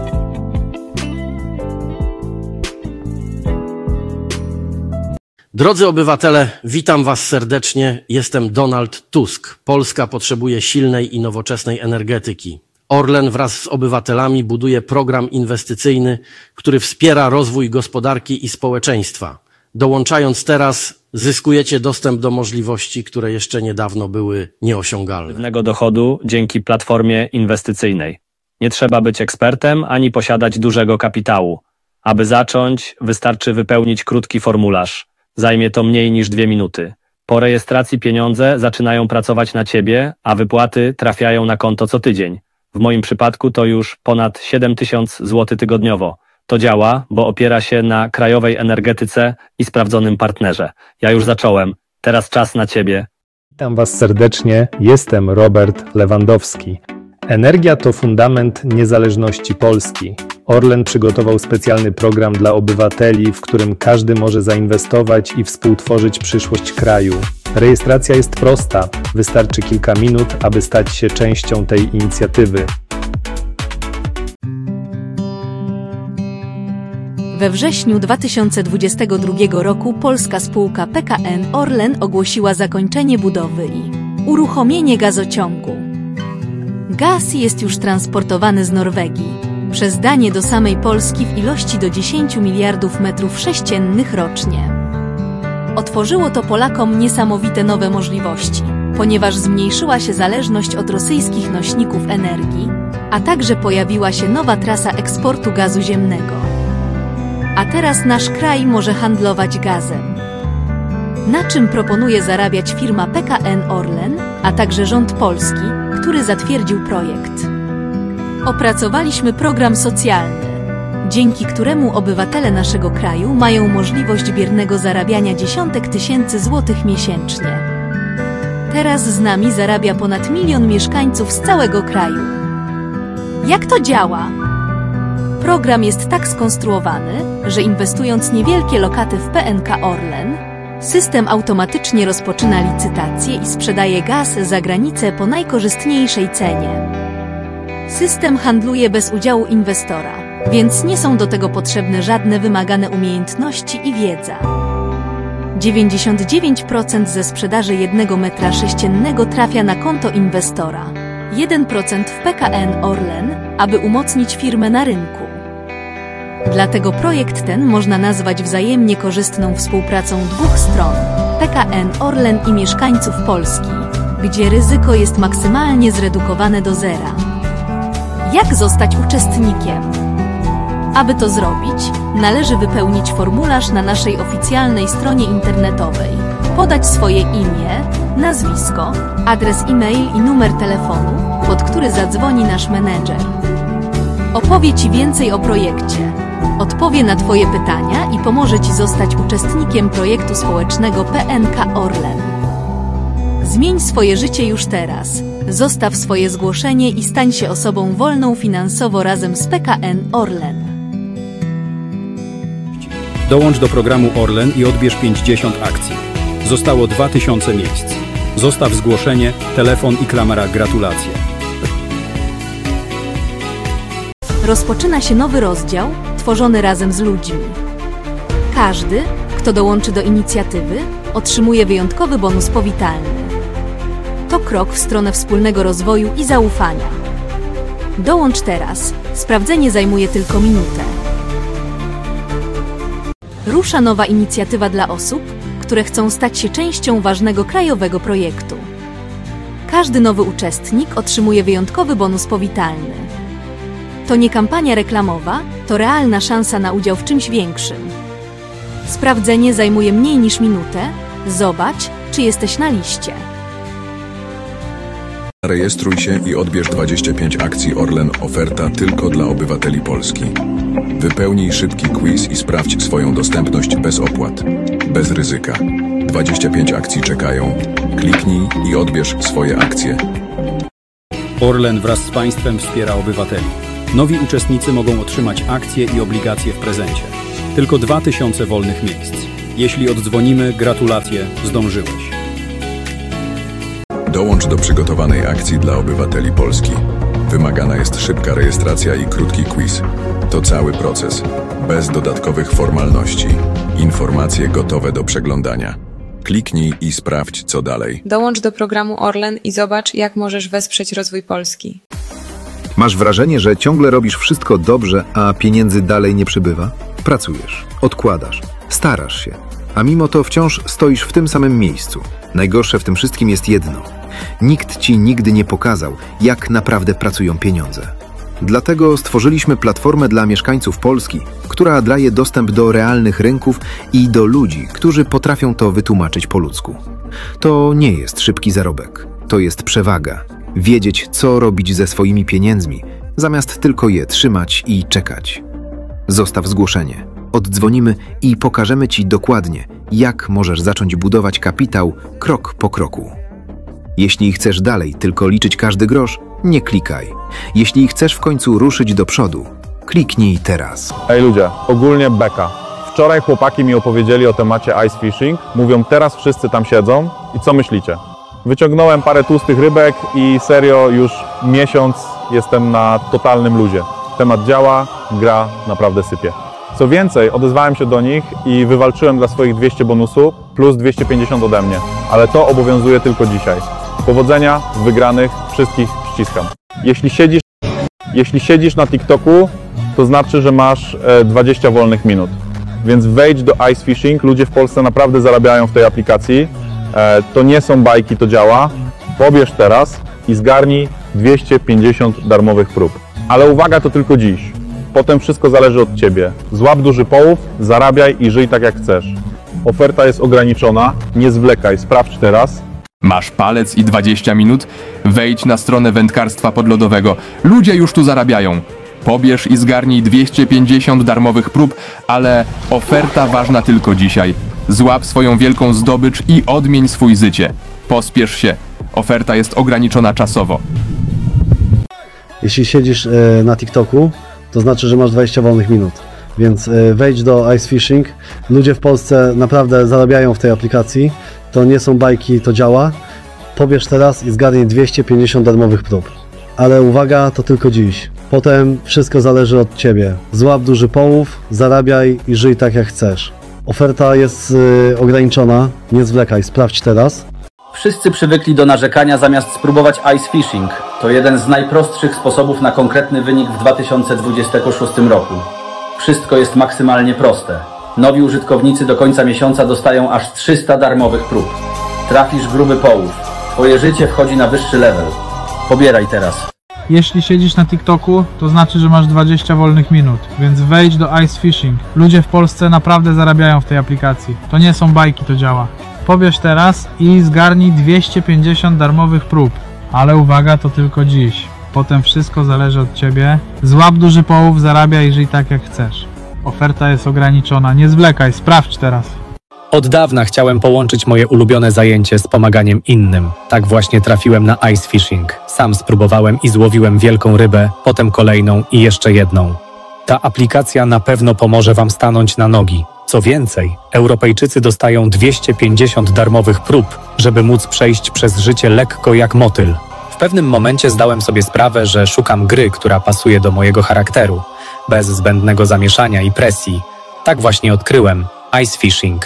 Drodzy obywatele, witam Was serdecznie. Jestem Donald Tusk. Polska potrzebuje silnej i nowoczesnej energetyki. Orlen wraz z obywatelami buduje program inwestycyjny, który wspiera rozwój gospodarki i społeczeństwa. Dołączając teraz, zyskujecie dostęp do możliwości, które jeszcze niedawno były nieosiągalne. Pewnego dochodu dzięki platformie inwestycyjnej. Nie trzeba być ekspertem ani posiadać dużego kapitału. Aby zacząć, wystarczy wypełnić krótki formularz. Zajmie to mniej niż dwie minuty. Po rejestracji pieniądze zaczynają pracować na Ciebie, a wypłaty trafiają na konto co tydzień. W moim przypadku to już ponad siedem tysięcy złotych tygodniowo. To działa, bo opiera się na krajowej energetyce i sprawdzonym partnerze. Ja już zacząłem. Teraz czas na Ciebie. Witam Was serdecznie. Jestem Robert Lewandowski. Energia to fundament niezależności Polski. Orlen przygotował specjalny program dla obywateli, w którym każdy może zainwestować i współtworzyć przyszłość kraju. Rejestracja jest prosta. Wystarczy kilka minut, aby stać się częścią tej inicjatywy. We wrześniu dwa tysiące dwudziestego drugiego roku polska spółka P K N Orlen ogłosiła zakończenie budowy i uruchomienie gazociągu. Gaz jest już transportowany z Norwegii przez Danię do samej Polski w ilości do dziesięciu miliardów metrów sześciennych rocznie. Otworzyło to Polakom niesamowite nowe możliwości, ponieważ zmniejszyła się zależność od rosyjskich nośników energii, a także pojawiła się nowa trasa eksportu gazu ziemnego. A teraz nasz kraj może handlować gazem. Na czym proponuje zarabiać firma P K N Orlen, a także rząd polski, który zatwierdził projekt. Opracowaliśmy program socjalny, dzięki któremu obywatele naszego kraju mają możliwość biernego zarabiania dziesiątek tysięcy złotych miesięcznie. Teraz z nami zarabia ponad milion mieszkańców z całego kraju. Jak to działa? Program jest tak skonstruowany, że inwestując niewielkie lokaty w P N K Orlen, system automatycznie rozpoczyna licytację i sprzedaje gaz za granicę po najkorzystniejszej cenie. System handluje bez udziału inwestora, więc nie są do tego potrzebne żadne wymagane umiejętności i wiedza. dziewięćdziesiąt dziewięć procent ze sprzedaży jednego metra sześciennego trafia na konto inwestora, jeden procent w P K N Orlen, aby umocnić firmę na rynku. Dlatego projekt ten można nazwać wzajemnie korzystną współpracą dwóch stron, P K N Orlen i mieszkańców Polski, gdzie ryzyko jest maksymalnie zredukowane do zera. Jak zostać uczestnikiem? Aby to zrobić, należy wypełnić formularz na naszej oficjalnej stronie internetowej, podać swoje imię, nazwisko, adres e-mail i numer telefonu, pod który zadzwoni nasz menedżer. Opowie Ci więcej o projekcie, odpowie na Twoje pytania i pomoże Ci zostać uczestnikiem projektu społecznego P N K Orlen. Zmień swoje życie już teraz. Zostaw swoje zgłoszenie i stań się osobą wolną finansowo razem z P K N Orlen. Dołącz do programu Orlen i odbierz pięćdziesiąt akcji. Zostało dwa tysiące miejsc. Zostaw zgłoszenie, telefon i klamera gratulacje. Rozpoczyna się nowy rozdział, tworzony razem z ludźmi. Każdy, kto dołączy do inicjatywy, otrzymuje wyjątkowy bonus powitalny. To krok w stronę wspólnego rozwoju i zaufania. Dołącz teraz. Sprawdzenie zajmuje tylko minutę. Rusza nowa inicjatywa dla osób, które chcą stać się częścią ważnego krajowego projektu. Każdy nowy uczestnik otrzymuje wyjątkowy bonus powitalny. To nie kampania reklamowa, to realna szansa na udział w czymś większym. Sprawdzenie zajmuje mniej niż minutę. Zobacz, czy jesteś na liście. Rejestruj się i odbierz dwadzieścia pięć akcji Orlen. Oferta tylko dla obywateli Polski. Wypełnij szybki quiz i sprawdź swoją dostępność bez opłat. Bez ryzyka. dwadzieścia pięć akcji czekają. Kliknij i odbierz swoje akcje. Orlen wraz z państwem wspiera obywateli. Nowi uczestnicy mogą otrzymać akcje i obligacje w prezencie. Tylko dwa tysiące wolnych miejsc. Jeśli oddzwonimy, gratulacje, zdążyłeś. Dołącz do przygotowanej akcji dla obywateli Polski. Wymagana jest szybka rejestracja i krótki quiz. To cały proces. Bez dodatkowych formalności. Informacje gotowe do przeglądania. Kliknij i sprawdź, co dalej. Dołącz do programu Orlen i zobacz, jak możesz wesprzeć rozwój Polski. Masz wrażenie, że ciągle robisz wszystko dobrze, a pieniędzy dalej nie przybywa? Pracujesz, odkładasz, starasz się, a mimo to wciąż stoisz w tym samym miejscu. Najgorsze w tym wszystkim jest jedno. Nikt ci nigdy nie pokazał, jak naprawdę pracują pieniądze. Dlatego stworzyliśmy platformę dla mieszkańców Polski, która daje dostęp do realnych rynków i do ludzi, którzy potrafią to wytłumaczyć po ludzku. To nie jest szybki zarobek, to jest przewaga. Wiedzieć, co robić ze swoimi pieniędzmi, zamiast tylko je trzymać i czekać. Zostaw zgłoszenie. Oddzwonimy i pokażemy ci dokładnie, jak możesz zacząć budować kapitał krok po kroku. Jeśli chcesz dalej tylko liczyć każdy grosz, nie klikaj. Jeśli chcesz w końcu ruszyć do przodu, kliknij teraz. Ej ludzie, ogólnie beka. Wczoraj chłopaki mi opowiedzieli o temacie ice fishing. Mówią, teraz wszyscy tam siedzą. I co myślicie? Wyciągnąłem parę tłustych rybek i serio już miesiąc jestem na totalnym luzie. Temat działa, gra naprawdę sypie. Co więcej, odezwałem się do nich i wywalczyłem dla swoich dwieście bonusu plus dwieście pięćdziesiąt ode mnie. Ale to obowiązuje tylko dzisiaj. Powodzenia w wygranych, wszystkich ściskam. Jeśli siedzisz, jeśli siedzisz na TikToku, to znaczy, że masz dwadzieścia wolnych minut. Więc wejdź do Ice Fishing, ludzie w Polsce naprawdę zarabiają w tej aplikacji. To nie są bajki, to działa. Pobierz teraz i zgarnij dwieście pięćdziesiąt darmowych prób. Ale uwaga, to tylko dziś. Potem wszystko zależy od Ciebie. Złap duży połów, zarabiaj i żyj tak jak chcesz. Oferta jest ograniczona, nie zwlekaj, sprawdź teraz. Masz palec i dwadzieścia minut? Wejdź na stronę wędkarstwa podlodowego. Ludzie już tu zarabiają. Pobierz i zgarnij dwieście pięćdziesiąt darmowych prób, ale oferta ważna tylko dzisiaj. Złap swoją wielką zdobycz i odmień swój życie. Pospiesz się. Oferta jest ograniczona czasowo. Jeśli siedzisz na TikToku, to znaczy, że masz dwadzieścia wolnych minut. Więc wejdź do Ice Fishing. Ludzie w Polsce naprawdę zarabiają w tej aplikacji. To nie są bajki, to działa. Pobierz teraz i zgarnij dwieście pięćdziesiąt darmowych prób. Ale uwaga, to tylko dziś. Potem wszystko zależy od Ciebie. Złap duży połów, zarabiaj i żyj tak jak chcesz. Oferta jest yy, ograniczona, nie zwlekaj, sprawdź teraz. Wszyscy przywykli do narzekania zamiast spróbować ice fishing. To jeden z najprostszych sposobów na konkretny wynik w dwa tysiące dwudziestym szóstym roku. Wszystko jest maksymalnie proste. Nowi użytkownicy do końca miesiąca dostają aż trzysta darmowych prób. Trafisz gruby połów. Twoje życie wchodzi na wyższy level. Pobieraj teraz. Jeśli siedzisz na TikToku, to znaczy, że masz dwadzieścia wolnych minut, więc wejdź do Ice Fishing. Ludzie w Polsce naprawdę zarabiają w tej aplikacji. To nie są bajki, to działa. Pobierz teraz i zgarnij dwieście pięćdziesiąt darmowych prób. Ale uwaga, to tylko dziś. Potem wszystko zależy od Ciebie. Złap duży połów, zarabiaj i żyj tak jak chcesz. Oferta jest ograniczona, nie zwlekaj, sprawdź teraz. Od dawna chciałem połączyć moje ulubione zajęcie z pomaganiem innym. Tak właśnie trafiłem na Ice Fishing. Sam spróbowałem i złowiłem wielką rybę, potem kolejną i jeszcze jedną. Ta aplikacja na pewno pomoże Wam stanąć na nogi. Co więcej, Europejczycy dostają dwieście pięćdziesiąt darmowych prób, żeby móc przejść przez życie lekko jak motyl. W pewnym momencie zdałem sobie sprawę, że szukam gry, która pasuje do mojego charakteru, bez zbędnego zamieszania i presji. Tak właśnie odkryłem Ice Fishing.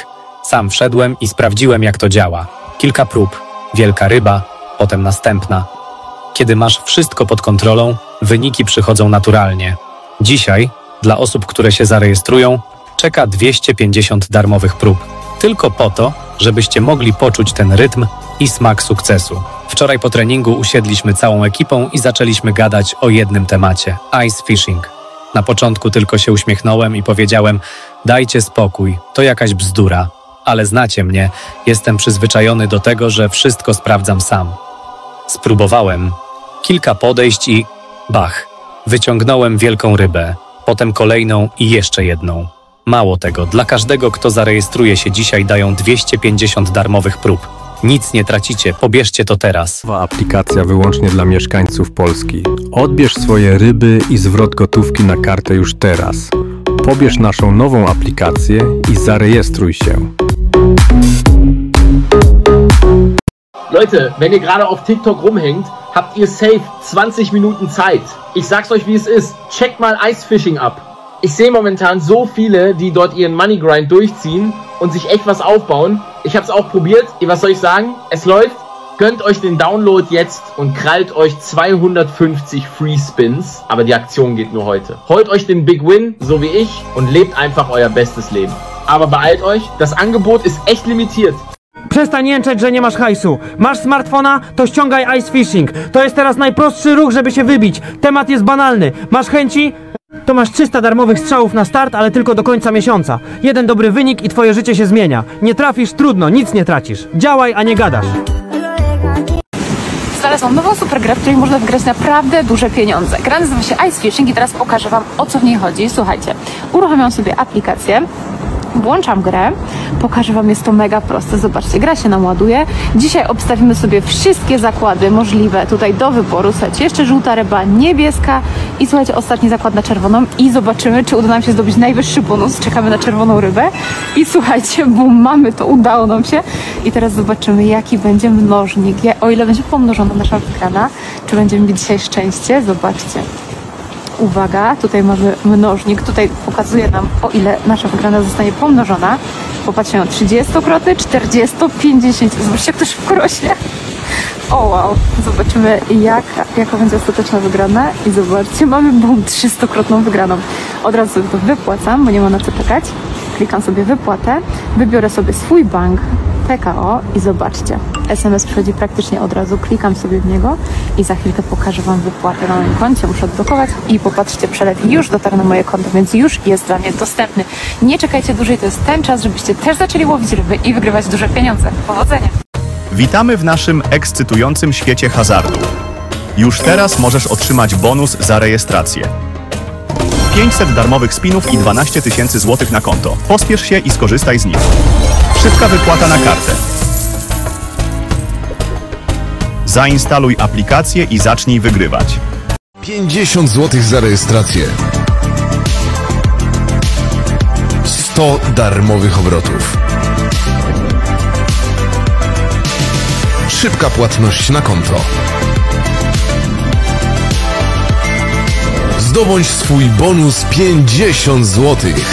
Sam wszedłem i sprawdziłem, jak to działa. Kilka prób, wielka ryba, potem następna. Kiedy masz wszystko pod kontrolą, wyniki przychodzą naturalnie. Dzisiaj, dla osób, które się zarejestrują, czeka dwieście pięćdziesiąt darmowych prób. Tylko po to, żebyście mogli poczuć ten rytm i smak sukcesu. Wczoraj po treningu usiedliśmy całą ekipą i zaczęliśmy gadać o jednym temacie – ice fishing. Na początku tylko się uśmiechnąłem i powiedziałem: dajcie spokój, to jakaś bzdura. Ale znacie mnie, jestem przyzwyczajony do tego, że wszystko sprawdzam sam. Spróbowałem. Kilka podejść i bach. Wyciągnąłem wielką rybę, potem kolejną i jeszcze jedną. Mało tego, dla każdego, kto zarejestruje się dzisiaj, dają dwieście pięćdziesiąt darmowych prób. Nic nie tracicie, pobierzcie to teraz. Nowa aplikacja wyłącznie dla mieszkańców Polski. Odbierz swoje ryby i zwrot gotówki na kartę już teraz. Pobierz naszą nową aplikację i zarejestruj się. Leute, wenn ihr gerade auf TikTok rumhängt, habt ihr safe zwanzig Minuten Zeit. Ich sag's euch, wie es ist. Checkt mal Ice Fishing ab. Ich sehe momentan so viele, die dort ihren Money Grind durchziehen und sich echt was aufbauen. Ich hab's auch probiert. Was soll ich sagen? Es läuft. Gönnt euch den Download jetzt und krallt euch zweihundertfünfzig Free Spins. Aber die Aktion geht nur heute. Holt euch den Big Win, so wie ich, und lebt einfach euer bestes Leben. Aber beeilt euch, das Angebot ist echt limitiert. Przestań jęczeć, że nie masz hajsu. Masz smartfona? To ściągaj Ice Fishing. To jest teraz najprostszy ruch, żeby się wybić. Temat jest banalny. Masz chęci? To masz trzysta darmowych strzałów na start, ale tylko do końca miesiąca. Jeden dobry wynik i twoje życie się zmienia. Nie trafisz? Trudno, nic nie tracisz. Działaj, a nie gadasz. Znalazłam nową super grę, w której można wygrać naprawdę duże pieniądze. Gra nazywa się Ice Fishing i teraz pokażę wam, o co w niej chodzi. Słuchajcie, uruchamiam sobie aplikację, włączam grę, pokażę wam, jest to mega proste. Zobaczcie, gra się nam ładuje. Dzisiaj obstawimy sobie wszystkie zakłady możliwe tutaj do wyboru. Słuchajcie, jeszcze żółta ryba, niebieska i słuchajcie, ostatni zakład na czerwoną i zobaczymy, czy uda nam się zdobyć najwyższy bonus. Czekamy na czerwoną rybę i słuchajcie, bo mamy to, udało nam się i teraz zobaczymy, jaki będzie mnożnik, o ile będzie pomnożona nasza wygrana, czy będziemy mieć dzisiaj szczęście. Zobaczcie. Uwaga, tutaj mamy mnożnik, tutaj pokazuje nam, o ile nasza wygrana zostanie pomnożona. Popatrzcie, trzydziestokrotny, czterdzieści, pięćdziesiąt. Zobaczcie, jak to szybko rośnie. O wow, zobaczymy jaka, jaka będzie ostateczna wygrana i zobaczcie, mamy bum, trzystokrotną wygraną. Od razu sobie to wypłacam, bo nie ma na co czekać. Klikam sobie wypłatę, wybiorę sobie swój bank, P K O i zobaczcie, S M S przychodzi praktycznie od razu, klikam sobie w niego i za chwilkę pokażę wam wypłatę na moim koncie, muszę odblokować i popatrzcie, przelew już dotarł na moje konto, więc już jest dla mnie dostępny. Nie czekajcie dłużej, to jest ten czas, żebyście też zaczęli łowić ryby i wygrywać duże pieniądze. Powodzenia! Witamy w naszym ekscytującym świecie hazardu. Już teraz możesz otrzymać bonus za rejestrację. pięćset darmowych spinów i dwanaście tysięcy złotych na konto. Pospiesz się i skorzystaj z nich. Szybka wypłata na kartę. Zainstaluj aplikację i zacznij wygrywać. pięćdziesiąt złotych za rejestrację. sto darmowych obrotów. Szybka płatność na konto. Zdobądź swój bonus pięćdziesiąt złotych.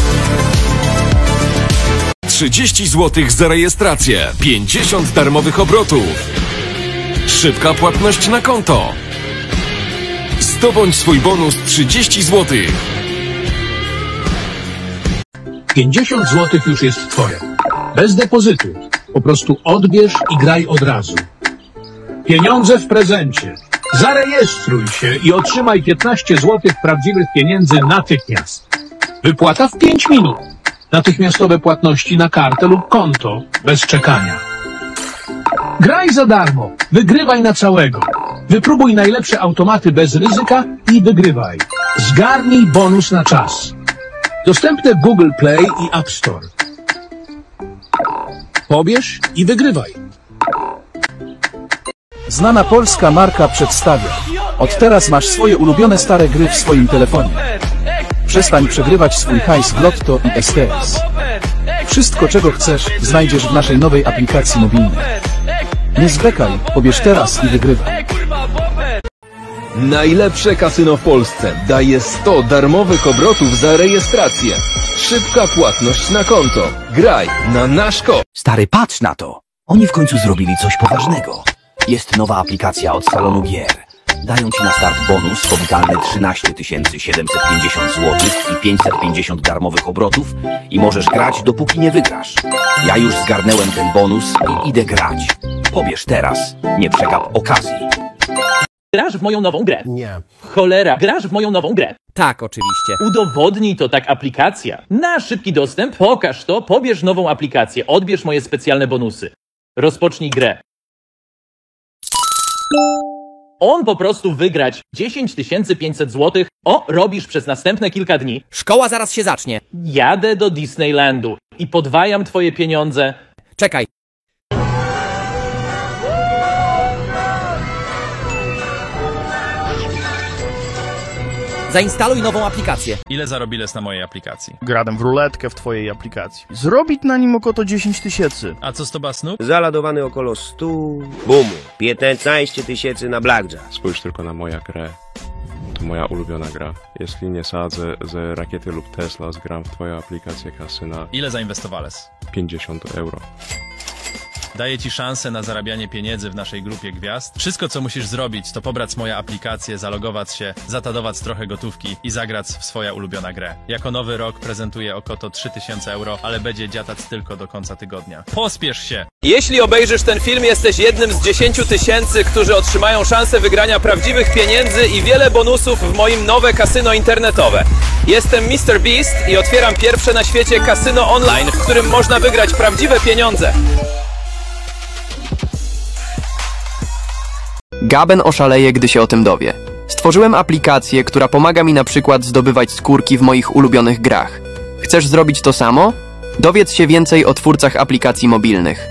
trzydzieści złotych za rejestrację. pięćdziesiąt darmowych obrotów. Szybka płatność na konto. Zdobądź swój bonus trzydzieści złotych. pięćdziesiąt złotych już jest twoje. Bez depozytu. Po prostu odbierz i graj od razu. Pieniądze w prezencie. Zarejestruj się i otrzymaj piętnaście złotych prawdziwych pieniędzy natychmiast. Wypłata w pięć minut. Natychmiastowe płatności na kartę lub konto, bez czekania. Graj za darmo, wygrywaj na całego. Wypróbuj najlepsze automaty bez ryzyka i wygrywaj. Zgarnij bonus na czas. Dostępne w Google Play i App Store. Pobierz i wygrywaj. Znana polska marka przedstawia. Od teraz masz swoje ulubione stare gry w swoim telefonie. Przestań przegrywać swój hajs w Lotto i S T S. Wszystko, czego chcesz, znajdziesz w naszej nowej aplikacji mobilnej. Nie zwlekaj, pobierz teraz i wygrywaj. Najlepsze kasyno w Polsce daje sto darmowych obrotów za rejestrację. Szybka płatność na konto. Graj na nasz kod. Stary, patrz na to! Oni w końcu zrobili coś poważnego. Jest nowa aplikacja od salonu gier. Dają ci na start bonus powitalny trzynaście tysięcy siedemset pięćdziesiąt złotych i pięćset pięćdziesiąt darmowych obrotów i możesz grać, dopóki nie wygrasz. Ja już zgarnęłem ten bonus i idę grać. Pobierz teraz, nie przegap okazji. Grasz w moją nową grę? Nie. Cholera, grasz w moją nową grę? Tak, oczywiście. Udowodnij to tak aplikacja. Na szybki dostęp, pokaż to, pobierz nową aplikację, odbierz moje specjalne bonusy. Rozpocznij grę. On po prostu wygrać dziesięć tysięcy pięćset złotych. O, robisz przez następne kilka dni. Szkoła zaraz się zacznie. Jadę do Disneylandu i podwajam twoje pieniądze. Czekaj. Zainstaluj nową aplikację. Ile zarobiłeś na mojej aplikacji? Gradam w ruletkę w twojej aplikacji. Zrobić na nim około dziesięć tysięcy. A co z tobą, Snoop? Zaladowany około stu. Bumu. piętnaście tysięcy na blackjack. Spójrz tylko na moją grę. To moja ulubiona gra. Jeśli nie sadzę z rakiety lub Tesla, zgram w twoją aplikację kasyna. Ile zainwestowałeś? pięćdziesiąt euro. Daję ci szansę na zarabianie pieniędzy w naszej grupie gwiazd. Wszystko, co musisz zrobić, to pobrać moją aplikację, zalogować się, zatadować trochę gotówki i zagrać w swoją ulubioną grę. Jako nowy rok prezentuję około trzy tysiące euro, ale będzie dziatać tylko do końca tygodnia. Pospiesz się! Jeśli obejrzysz ten film, jesteś jednym z dziesięciu tysięcy, którzy otrzymają szansę wygrania prawdziwych pieniędzy i wiele bonusów w moim nowe kasyno internetowe. Jestem mister Beast i otwieram pierwsze na świecie kasyno online, w którym można wygrać prawdziwe pieniądze. Gaben oszaleje, gdy się o tym dowie. Stworzyłem aplikację, która pomaga mi na przykład zdobywać skórki w moich ulubionych grach. Chcesz zrobić to samo? Dowiedz się więcej o twórcach aplikacji mobilnych.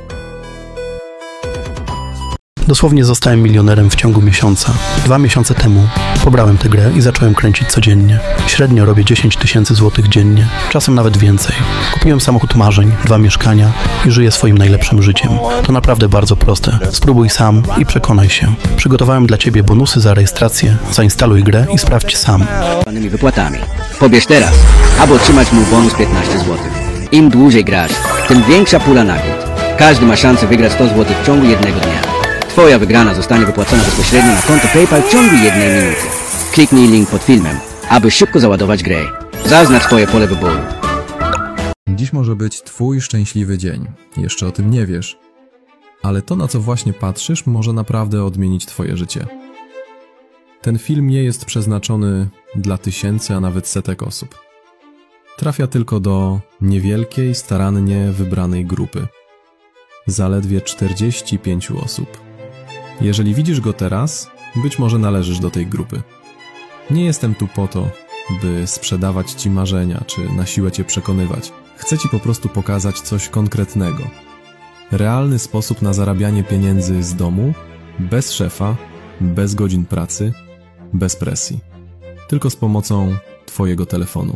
Dosłownie zostałem milionerem w ciągu miesiąca. Dwa miesiące temu pobrałem tę grę i zacząłem kręcić codziennie. Średnio robię dziesięć tysięcy złotych dziennie, czasem nawet więcej. Kupiłem samochód marzeń, dwa mieszkania i żyję swoim najlepszym życiem. To naprawdę bardzo proste. Spróbuj sam i przekonaj się. Przygotowałem dla Ciebie bonusy za rejestrację, zainstaluj grę i sprawdź sam. Panymi wypłatami. Pobierz teraz, aby otrzymać mój bonus piętnaście złotych. Im dłużej grasz, tym większa pula nagród. Każdy ma szansę wygrać sto złotych w ciągu jednego dnia. Twoja wygrana zostanie wypłacona bezpośrednio na konto PayPal w ciągu jednej minuty. Kliknij link pod filmem, aby szybko załadować grę. Zaznacz Twoje pole wyboru. Dziś może być Twój szczęśliwy dzień. Jeszcze o tym nie wiesz. Ale to, na co właśnie patrzysz, może naprawdę odmienić Twoje życie. Ten film nie jest przeznaczony dla tysięcy, a nawet setek osób. Trafia tylko do niewielkiej, starannie wybranej grupy. Zaledwie czterdzieści pięć osób. Jeżeli widzisz go teraz, być może należysz do tej grupy. Nie jestem tu po to, by sprzedawać Ci marzenia, czy na siłę Cię przekonywać. Chcę Ci po prostu pokazać coś konkretnego. Realny sposób na zarabianie pieniędzy z domu, bez szefa, bez godzin pracy, bez presji. Tylko z pomocą Twojego telefonu.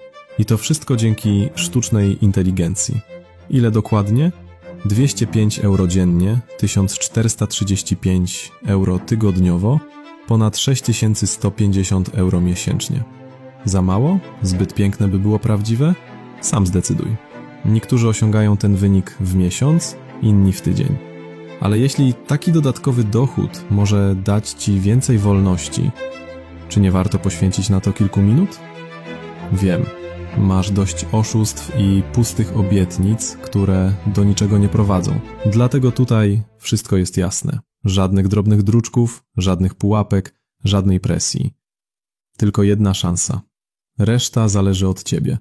I to wszystko dzięki sztucznej inteligencji. Ile dokładnie? dwieście pięć euro dziennie, tysiąc czterysta trzydzieści pięć euro tygodniowo, ponad sześć tysięcy sto pięćdziesiąt euro miesięcznie. Za mało? Zbyt piękne, by było prawdziwe? Sam zdecyduj. Niektórzy osiągają ten wynik w miesiąc, inni w tydzień. Ale jeśli taki dodatkowy dochód może dać Ci więcej wolności, czy nie warto poświęcić na to kilku minut? Wiem. Masz dość oszustw i pustych obietnic, które do niczego nie prowadzą. Dlatego tutaj wszystko jest jasne. Żadnych drobnych druczków, żadnych pułapek, żadnej presji. Tylko jedna szansa. Reszta zależy od Ciebie.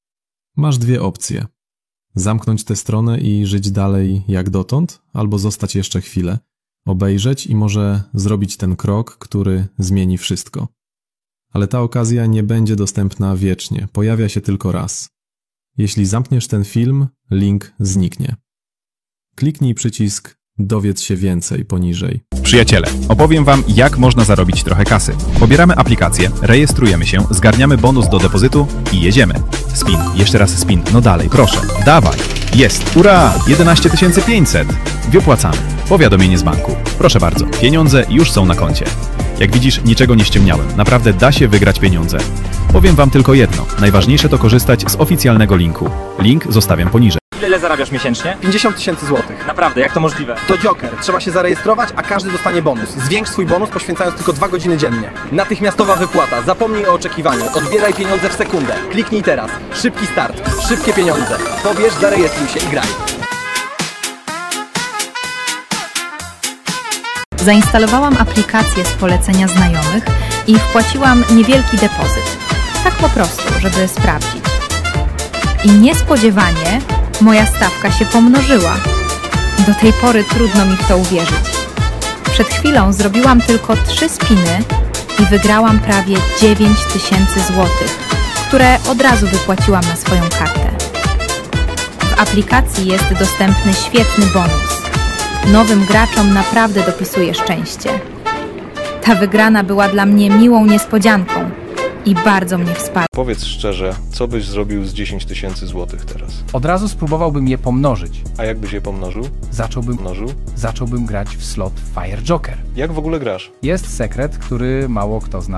Masz dwie opcje. Zamknąć tę stronę i żyć dalej jak dotąd, albo zostać jeszcze chwilę, obejrzeć i może zrobić ten krok, który zmieni wszystko. Ale ta okazja nie będzie dostępna wiecznie, pojawia się tylko raz. Jeśli zamkniesz ten film, link zniknie. Kliknij przycisk Dowiedz się więcej poniżej. Przyjaciele, opowiem Wam, jak można zarobić trochę kasy. Pobieramy aplikację, rejestrujemy się, zgarniamy bonus do depozytu i jedziemy. Spin, jeszcze raz spin, no dalej, proszę, dawaj. Jest, ura, jedenaście tysięcy pięćset. Wypłacamy. Powiadomienie z banku. Proszę bardzo, pieniądze już są na koncie. Jak widzisz, niczego nie ściemniałem. Naprawdę da się wygrać pieniądze. Powiem wam tylko jedno. Najważniejsze to korzystać z oficjalnego linku. Link zostawiam poniżej. Ile zarabiasz miesięcznie? pięćdziesiąt tysięcy złotych. Naprawdę, jak to możliwe? To Joker. Trzeba się zarejestrować, a każdy dostanie bonus. Zwiększ swój bonus poświęcając tylko dwa godziny dziennie. Natychmiastowa wypłata. Zapomnij o oczekiwaniu. Odbieraj pieniądze w sekundę. Kliknij teraz. Szybki start. Szybkie pieniądze. Pobierz, zarejestruj się i graj. Zainstalowałam aplikację z polecenia znajomych i wpłaciłam niewielki depozyt. Tak po prostu, żeby sprawdzić. I niespodziewanie moja stawka się pomnożyła. Do tej pory trudno mi w to uwierzyć. Przed chwilą zrobiłam tylko trzy spiny i wygrałam prawie dziewięć tysięcy złotych, które od razu wypłaciłam na swoją kartę. W aplikacji jest dostępny świetny bonus. Nowym graczom naprawdę dopisuje szczęście. Ta wygrana była dla mnie miłą niespodzianką i bardzo mnie wsparła. Powiedz szczerze, co byś zrobił z dziesięć tysięcy złotych teraz? Od razu spróbowałbym je pomnożyć. A jakbyś je pomnożył? Zacząłbym, Mnożył? zacząłbym grać w slot Fire Joker. Jak w ogóle grasz? Jest sekret, który mało kto zna.